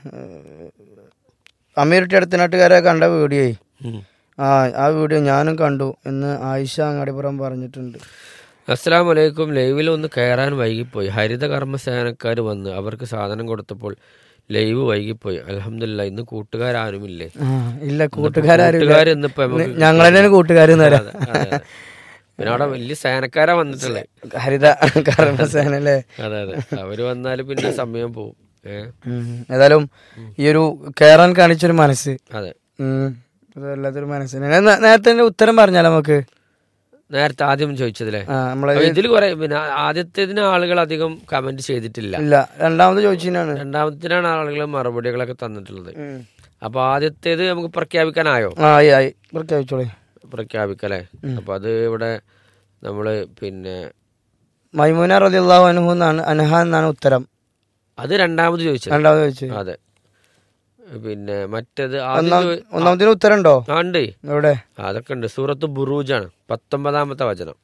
അമീർട്ടി അടുത്തനാട്ടുകാരെ കണ്ട വീഡിയോ, ആ വീഡിയോ ഞാനും കണ്ടു എന്ന് ആയിഷ അങ്ങാടിപ്പുറം പറഞ്ഞിട്ടുണ്ട്. അസ്സലാമു അലൈക്കും. ലൈവിൽ ഒന്ന് കയറാൻ വൈകിപ്പോയി. ഹരിത കർമ്മസേനക്കാർ വന്ന് അവർക്ക് സാധനം കൊടുത്തപ്പോൾ ലൈവ് വൈകിപ്പോയി. അൽഹംദുലില്ലാ ഇന്ന് കൂട്ടുകാരാരുമില്ലേ? ഇല്ല, കൂട്ടുകാരിപ്പോ ഞങ്ങൾ തന്നെയാണ് കൂട്ടുകാരെന്ന് പറയാം. പിന്നെ അവിടെ വലിയ സേനക്കാരാ വന്നിട്ടുള്ളത്, ഹരിത കർമ്മസേന അല്ലേ? അതെ അതെ, അവര് വന്നാല് പിന്നെ സമയം പോവും. ഏതായാലും ഈ ഒരു കേറാൻ കാണിച്ചൊരു മനസ്സ്, അതെ അതല്ലാത്തൊരു മനസ്സിന് നേരത്തെ ഉത്തരം പറഞ്ഞാലോ നമുക്ക്? നേരത്തെ ആദ്യം ചോദിച്ചതില്ലേ, ഇതിൽ കുറെ പിന്നെ ആദ്യത്തേതിന് ആളുകൾ അധികം കമന്റ് ചെയ്തിട്ടില്ല. രണ്ടാമത് ചോദിച്ചതിനാണ്, രണ്ടാമത്തിനാണ് ആളുകൾ മറുപടികളൊക്കെ തന്നിട്ടുള്ളത്. അപ്പൊ ആദ്യത്തേത് നമുക്ക് പ്രഖ്യാപിക്കാനായോ? പ്രഖ്യാപിച്ചോളേ. പ്രഖ്യാപിക്കല്ലേ? അപ്പൊ അത് ഇവിടെ നമ്മള് പിന്നെ മൈമൂന റളിയല്ലാഹു അൻഹു അൻഹ എന്നാണ് ഉത്തരം. അത് രണ്ടാമത് ചോദിച്ചു. അതെ. പിന്നെ മറ്റേത് ഒന്നാമതിന് ഉത്തരം ഉണ്ടോ? ഉണ്ട്, എവിടെ? അതൊക്കെ ഉണ്ട്. സൂറത്ത് ബുറൂജാണ് 19ാമത്തെ വചനം.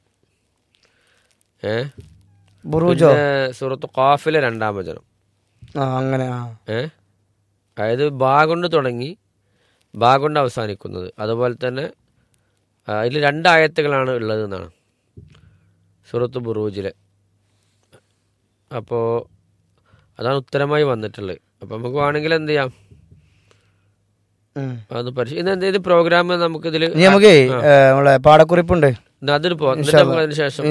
ബുറൂജോ? സൂറത്ത് ഖാഫിലെ 2ാം വചനം. അങ്ങനെ. അതായത് ബാ കൊണ്ട് തുടങ്ങി ബാ കൊണ്ട് അവസാനിക്കുന്നത്. അതുപോലെ തന്നെ അതിൽ 2 ആയത്തുകളാണ് ഉള്ളത് എന്നാണ് സൂറത്ത് ബുറൂജിലെ. അപ്പോൾ അതാണ് ഉത്തരമായി വന്നിട്ടുള്ളത്. അപ്പം നമുക്ക് വേണമെങ്കിൽ എന്ത് ചെയ്യാം, അത് ഇത് പ്രോഗ്രാം നമുക്ക് ഇതിൽ നമ്മളെ പാടക്കുറിപ്പുണ്ട്, അതിന് പോകാം. അതിന് ശേഷം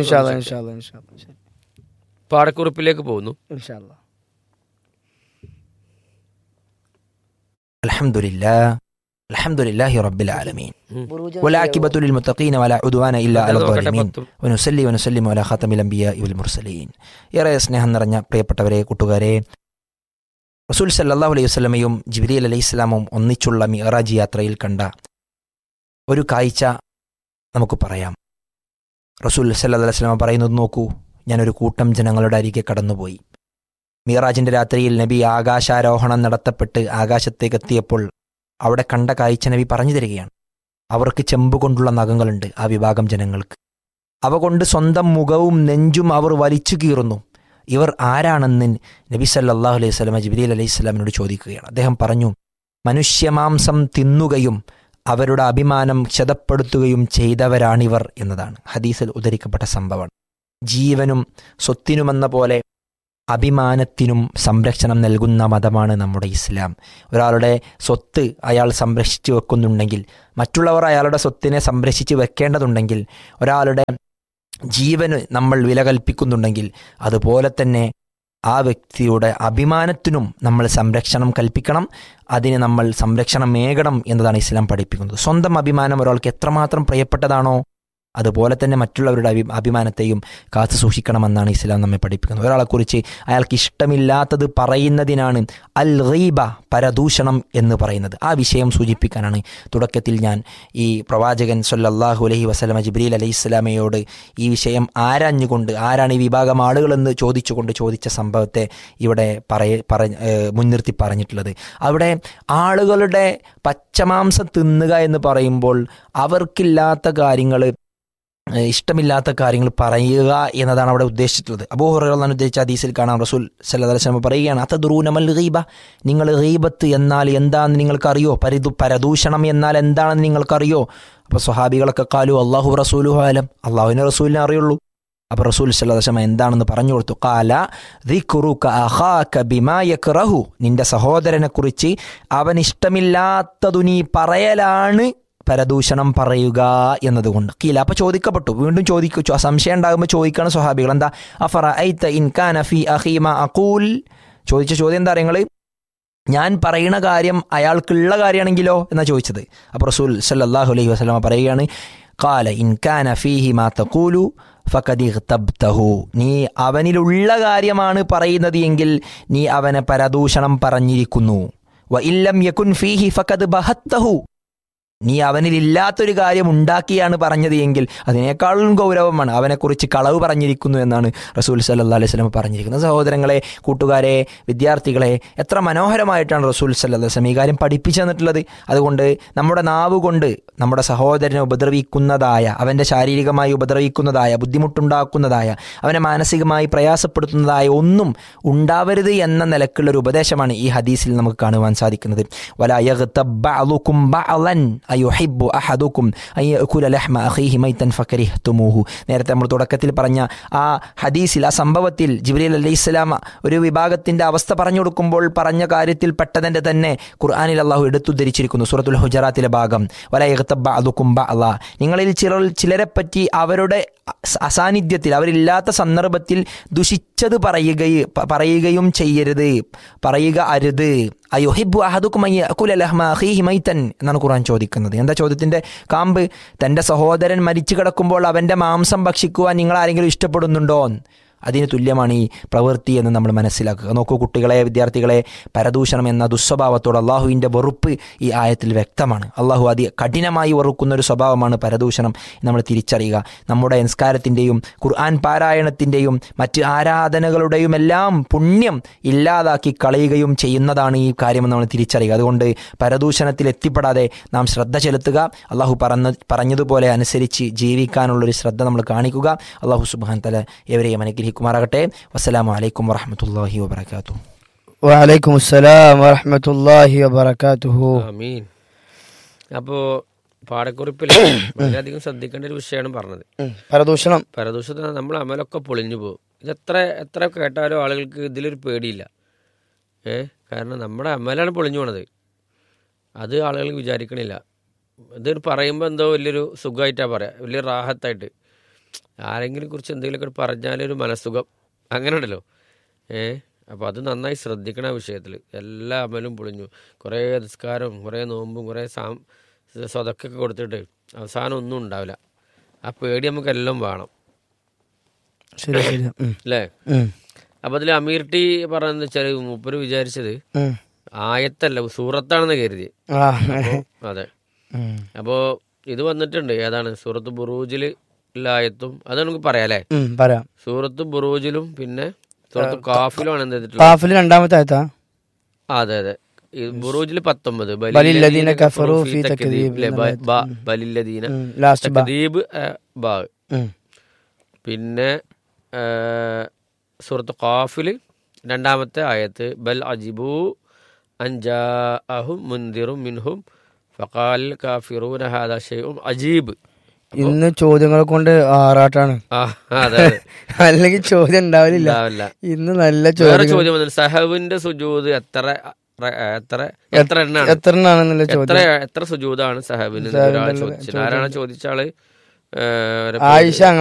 പാടക്കുറിപ്പിലേക്ക് പോകുന്നു. അൽഹംദുലില്ലാഹി റബ്ബിൽ ആലമീൻ വലാഖിബത്തു ലിൽ മുത്തഖീന വലാ ഉദ്വാന ഇല്ലാ അലൽ ളാലിമീൻ വനുസല്ലി വനുസല്ലിമു അലാ ഖാതമിൽ അംബിയാഇ വൽ മുർസലീൻ. ഏറെ സ്നേഹം നിറഞ്ഞ പ്രിയപ്പെട്ടവരെ, കൂട്ടുകാരെ, റസൂൽ സല്ലല്ലാഹു അലൈഹി വസല്ലമയും ജിബ്രീൽ അലൈഹിസ്സലാമും ഒന്നിച്ചുള്ള മിഅ്റാജ് യാത്രയിൽ കണ്ട ഒരു കാഴ്ച നമുക്ക് പറയാം. റസൂൽ സല്ലല്ലാഹു അലൈഹി വസല്ലമ പറയുന്നത് നോക്കൂ, ഞാനൊരു കൂട്ടം ജനങ്ങളുടെ അരികെ കടന്നുപോയി. മിഅ്റാജിന്റെ രാത്രിയിൽ നബി ആകാശാരോഹണം നടത്തപ്പെട്ട് ആകാശത്തേക്ക് എത്തിയപ്പോൾ അവിടെ കണ്ട കാഴ്ച നബി പറഞ്ഞു തരികയാണ്. അവർക്ക് ചെമ്പുകൊണ്ടുള്ള നഖങ്ങളുണ്ട്, ആ വിഭാഗം ജനങ്ങൾക്ക്. അവ കൊണ്ട് സ്വന്തം മുഖവും നെഞ്ചും അവർ വലിച്ചു കീറുന്നു. ഇവർ ആരാണെന്ന് നബി സല്ലല്ലാഹു അലൈഹി വസല്ലം ജിബ്രീൽ അലൈഹിസ്സലാമിനോട് ചോദിക്കുകയാണ്. അദ്ദേഹം പറഞ്ഞു, മനുഷ്യമാംസം തിന്നുകയും അവരുടെ അഭിമാനം ക്ഷതപ്പെടുത്തുകയും ചെയ്തവരാണിവർ എന്നതാണ്. ഹദീസിൽ ഉദ്ധരിക്കപ്പെട്ട സംഭവമാണ്. ജീവനും സ്വത്തിനുമെന്ന പോലെ അഭിമാനത്തിനും സംരക്ഷണം നൽകുന്ന മതമാണ് നമ്മുടെ ഇസ്ലാം. ഒരാളുടെ സ്വത്ത് അയാൾ സംരക്ഷിച്ചു വെക്കുന്നുണ്ടെങ്കിൽ, മറ്റുള്ളവർ അയാളുടെ സ്വത്തിനെ സംരക്ഷിച്ച് വെക്കേണ്ടതുണ്ടെങ്കിൽ, ഒരാളുടെ ജീവന് നമ്മൾ വില കൽപ്പിക്കുന്നുണ്ടെങ്കിൽ, അതുപോലെ തന്നെ ആ വ്യക്തിയുടെ അഭിമാനത്തിനും നമ്മൾ സംരക്ഷണം കൽപ്പിക്കണം, അതിന് നമ്മൾ സംരക്ഷണമേകണം എന്നതാണ് ഇസ്ലാം പഠിപ്പിക്കുന്നത്. സ്വന്തം അഭിമാനം ഒരാൾക്ക് എത്രമാത്രം പ്രിയപ്പെട്ടതാണോ അതുപോലെ തന്നെ മറ്റുള്ളവരുടെ അഭിമാനത്തെയും കാത്തു സൂക്ഷിക്കണമെന്നാണ് ഇസ്ലാം നമ്മെ പഠിപ്പിക്കുന്നത്. ഒരാളെക്കുറിച്ച് അയാൾക്ക് ഇഷ്ടമില്ലാത്തത് പറയുന്നതിനാണ് അൽ ഗീബ, പരദൂഷണം എന്ന് പറയുന്നത്. ആ വിഷയം സൂചിപ്പിക്കാനാണ് തുടക്കത്തിൽ ഞാൻ ഈ പ്രവാചകൻ സല്ലല്ലാഹു അലൈഹി വസല്ലമ ജിബ്രീൽ അലൈഹിസ്സലാമയോട് ഈ വിഷയം ആരാഞ്ഞുകൊണ്ട്, ആരാണ് ഈ വിഭാഗം ആളുകളെന്ന് ചോദിച്ച സംഭവത്തെ ഇവിടെ മുൻനിർത്തി പറഞ്ഞിട്ടുള്ളത്. അവിടെ ആളുകളുടെ പച്ചമാംസം തിന്നുക എന്ന് പറയുമ്പോൾ അവർക്കില്ലാത്ത കാര്യങ്ങൾ, ഇഷ്ടമില്ലാത്ത കാര്യങ്ങൾ പറയുക എന്നതാണ് അവിടെ ഉദ്ദേശിച്ചിട്ടുള്ളത്. അബൂ ഹുറൈറ ഉദ്ദേശിച്ച ഹദീസിൽ കാണാം, റസൂൽ സല്ലല്ലാഹു അലൈഹി വസല്ലം പറയുകയാണ്, അതദ്റൂന മൽ ഗീബ, നിങ്ങൾ ഗീബത്ത് എന്നാൽ എന്താണെന്ന് നിങ്ങൾക്കറിയോ? പരദൂഷണം എന്നാൽ എന്താണെന്ന് നിങ്ങൾക്കറിയോ? അപ്പോൾ സ്വഹാബികളൊക്കെ ഖാലു അല്ലാഹു റസൂലുഹു അലം, അള്ളാഹുവിനെ റസൂലിനെ അറിയുള്ളൂ. അപ്പോൾ റസൂൽ സല്ലല്ലാഹു അലൈഹി വസല്ലം എന്താണെന്ന് പറഞ്ഞു കൊടുത്തു. ഖാല ദിക്റുക അഖാക ബിമാ യക്റഹു, നിന്റെ സഹോദരനെ കുറിച്ച് അവൻ ഇഷ്ടമില്ലാത്തതു നീ പറയലാണ് പരദൂഷണം പറയുക എന്നതുകൊണ്ട്. കീല, അപ്പോൾ ചോദിക്കപ്പെട്ടു, വീണ്ടും ചോദിച്ചു, സംശയം ഉണ്ടാകുമ്പോൾ ചോദിക്കണം സ്വഹാബികൾ, എന്താ അഫറഅയ്ത ഇൻ കാന ഫീ അഖീ മാ അഖൂൽ, ചോദിച്ച ചോദ്യം എന്താ നിങ്ങൾ, ഞാൻ പറയുന്ന കാര്യം അയാൾക്കുള്ള കാര്യമാണെങ്കിലോ എന്നാ ചോദിച്ചത്. അപ്പോൾ റസൂൽ സല്ലല്ലാഹു അലൈഹി വസല്ലം പറയുകയാണ്, ഖാല ഇൻ കാന ഫീഹി മാ തഖൂലു ഫഖദ് ഇഗ്തബ്തഹു, നീ അവനിലുള്ള കാര്യമാണ് പറയുന്നത് എങ്കിൽ നീ അവനെ പരദൂഷണം പറഞ്ഞിരിക്കുന്നു. വ ഇല്ലം യകുൻ ഫീഹി ഫഖദ് ബഹത്തഹു, നീ അവനിൽ ഇല്ലാത്തൊരു കാര്യം ഉണ്ടാക്കിയാണ് പറഞ്ഞത് എങ്കിൽ അതിനേക്കാളും ഗൗരവമാണ്, അവനെക്കുറിച്ച് കളവ് പറഞ്ഞിരിക്കുന്നു എന്നാണ് റസൂൽ സല്ലല്ലാഹു അലൈഹി വസല്ലം പറഞ്ഞിരിക്കുന്നത്. സഹോദരങ്ങളെ, കൂട്ടുകാരെ, വിദ്യാർത്ഥികളെ, എത്ര മനോഹരമായിട്ടാണ് റസൂൽ സല്ലല്ലാഹു അലൈഹി വസല്ലം ഈ കാര്യം പഠിപ്പിച്ചു തന്നിട്ടുള്ളത്. അതുകൊണ്ട് നമ്മുടെ നാവ് കൊണ്ട് നമ്മുടെ സഹോദരനെ ഉപദ്രവിക്കുന്നതായ, അവൻ്റെ ശാരീരികമായി ഉപദ്രവിക്കുന്നതായ, ബുദ്ധിമുട്ടുണ്ടാക്കുന്നതായ, അവനെ മാനസികമായി പ്രയാസപ്പെടുത്തുന്നതായ ഒന്നും ഉണ്ടാവരുത് എന്ന നിലക്കുള്ളൊരു ഉപദേശമാണ് ഈ ഹദീസിൽ നമുക്ക് കാണുവാൻ സാധിക്കുന്നത്. വലാ യഗ്തബ് ബഅ്ളുകും ബഅ്ളൻ അയുഹിബ്ബു അഹദുകും അയഅകുല ലഹ്മ അഖീഹി മൈതൻ ഫകരിഹ്തുമൂഹു. നേരത്തെ നമ്മൾ തുടക്കത്തിൽ പറഞ്ഞ ആ ഹദീസിൽ, ആ സംഭവത്തിൽ ജിബ്രീൽ അലൈഹിസ്സലാം ഒരു വിഭാഗത്തിൻ്റെ അവസ്ഥ പറഞ്ഞു കൊടുക്കുമ്പോൾ പറഞ്ഞ കാര്യത്തിൽ പെട്ടതിൻ്റെ തന്നെ ഖുർആനിൽ അള്ളാഹു എടുത്തുദ്ധരിച്ചിരിക്കുന്നു. സൂറത്തുൽ ഹുജറാത്തിലെ ഭാഗം, വലാ യഗ്തബ് ബഅ്ളുകും ബഅ്ള, നിങ്ങളിൽ ചിലരെപ്പറ്റി അവരുടെ അസാന്നിധ്യത്തിൽ, അവരില്ലാത്ത സന്ദർഭത്തിൽ ദുഷിച്ചത് പറയുകയും ചെയ്യരുത്, പറയുക അരുത്. അയുഹിബ്ബു അഹദുകും അയഅകുല ലഹ്മ അഖീഹി മൈതൻ എന്നാണ് ഖുർആൻ ചോദിക്കുന്നത്. എന്താ ചോദ്യത്തിൻ്റെ കാമ്പ്? തൻ്റെ സഹോദരൻ മരിച്ചു കിടക്കുമ്പോൾ അവൻ്റെ മാംസം ഭക്ഷിക്കുവാൻ നിങ്ങൾ ആരെങ്കിലും ഇഷ്ടപ്പെടുന്നുണ്ടോ? അതിന് തുല്യമാണ് ഈ പ്രവൃത്തി എന്ന് നമ്മൾ മനസ്സിലാക്കുക. നോക്കൂ കുട്ടികളെ, വിദ്യാർത്ഥികളെ, പരദൂഷണം എന്ന ദുസ്വഭാവത്തോട് അള്ളാഹുവിൻ്റെ വെറുപ്പ് ഈ ആയത്തിൽ വ്യക്തമാണ്. അള്ളാഹു കഠിനമായി വെറുക്കുന്ന ഒരു സ്വഭാവമാണ് പരദൂഷണം. നമ്മൾ തിരിച്ചറിയുക. നമ്മുടെ സംസ്കാരത്തിൻ്റെയും ഖുർആൻ പാരായണത്തിൻ്റെയും മറ്റ് ആരാധനകളുടെയും എല്ലാം പുണ്യം ഇല്ലാതാക്കി കളയുകയും ചെയ്യുന്നതാണ് ഈ കാര്യമെന്ന് നമ്മൾ തിരിച്ചറിയുക. അതുകൊണ്ട് പരദൂഷണത്തിൽ എത്തിപ്പെടാതെ നാം ശ്രദ്ധ ചെലുത്തുക. അള്ളാഹു പറഞ്ഞതുപോലെ അനുസരിച്ച് ജീവിക്കാനുള്ളൊരു ശ്രദ്ധ നമ്മൾ കാണിക്കുക. അള്ളാഹു സുബ്ഹാനഹു വ തആല എവരെയും അനുഗ്രഹിക്കുമാറാകട്ടെ. വസ്സലാമു അലൈക്കും വറഹ്മത്തുള്ളാഹി വബറകാതുഹു. വഅലൈക്കും അസ്സലാം വറഹ്മത്തുള്ളാഹി വബറകാതുഹു. ആമീൻ. അപ്പോൾ പാഠക്കുറിപ്പിൽ വളരെയധികം ശ്രദ്ധിക്കേണ്ട ഒരു വിഷയമാണ് പറഞ്ഞത്. പരദൂഷണം നമ്മൾ അമലൊക്കെ പൊളിഞ്ഞു പോകും. ഇത് എത്ര കേട്ടാലും ആളുകൾക്ക് ഇതിലൊരു പേടിയില്ല. കാരണം നമ്മുടെ അമലാണ് പൊളിഞ്ഞു പോണത്. അത് ആളുകൾ വിചാരിക്കണില്ല. ഇത് പറയുമ്പോൾ എന്തോ വലിയൊരു സുഖമായിട്ടാണ് പറയാം, വലിയ റാഹത്തായിട്ട്. ആരെങ്കിലും കുറിച്ച് എന്തെങ്കിലുമൊക്കെ പറഞ്ഞാലൊരു മനസ്സുഖം, അങ്ങനെ ഉണ്ടല്ലോ. അപ്പോൾ അത് നന്നായി ശ്രദ്ധിക്കണം. ആ വിഷയത്തിൽ എല്ലാ അമലും പൊളിഞ്ഞു. കുറേ നിസ്കാരവും കുറേ നോമ്പും കുറേ സ്വതക്കൊക്കെ കൊടുത്തിട്ട് അവസാനം ഒന്നും ഉണ്ടാവില്ല. ആ പേടി നമുക്കെല്ലാം വേണം, അല്ലേ? അപ്പം അതിൽ അമീർ ടി പറഞ്ഞതെന്ന് വെച്ചാൽ മൂപ്പര് വിചാരിച്ചത് ആയത്തല്ല സൂറത്താണെന്ന് കരുതി. അതെ. അപ്പോൾ ഇത് വന്നിട്ടുണ്ട്, ഏതാണ്? സൂറത്ത് ബുറൂജിൽ ആയത്തും അത് നമുക്ക് പറയാം, അല്ലേ? സൂറത്ത് ബുറൂജിലും പിന്നെ സൂറത്ത് കാഫിലുമാണ് എന്ത് ചെയ്തിട്ടുള്ളത്? രണ്ടാമത്തെ ആയത്താ. അതെ അതെ. ബുറൂജിൽ 19 പിന്നെ സൂറത്ത് ഖാഫില് രണ്ടാമത്തെ ആയത്ത് ബൽ അജിബു അൻജാഅഹും മുൻദിറും മിൻഹും ഫഖാൽ കാഫിറൂന ഹാദാ ഷൈഉൻ അജീബ്. ഇന്ന് ചോദ്യങ്ങളെ കൊണ്ട് ആറാട്ടാണ്. അല്ലെങ്കിൽ ചോദ്യം ഉണ്ടാവില്ല. ഇന്ന് നല്ല ചോദ്യം. സഹവിന്റെ സുജൂദ് എത്ര എണ്ണാണെന്നുള്ള ചോദ്യം. എത്ര സുജൂദാണ് സഹവിന്? ആരാണ് ചോദിച്ചാള്? ആയിഷ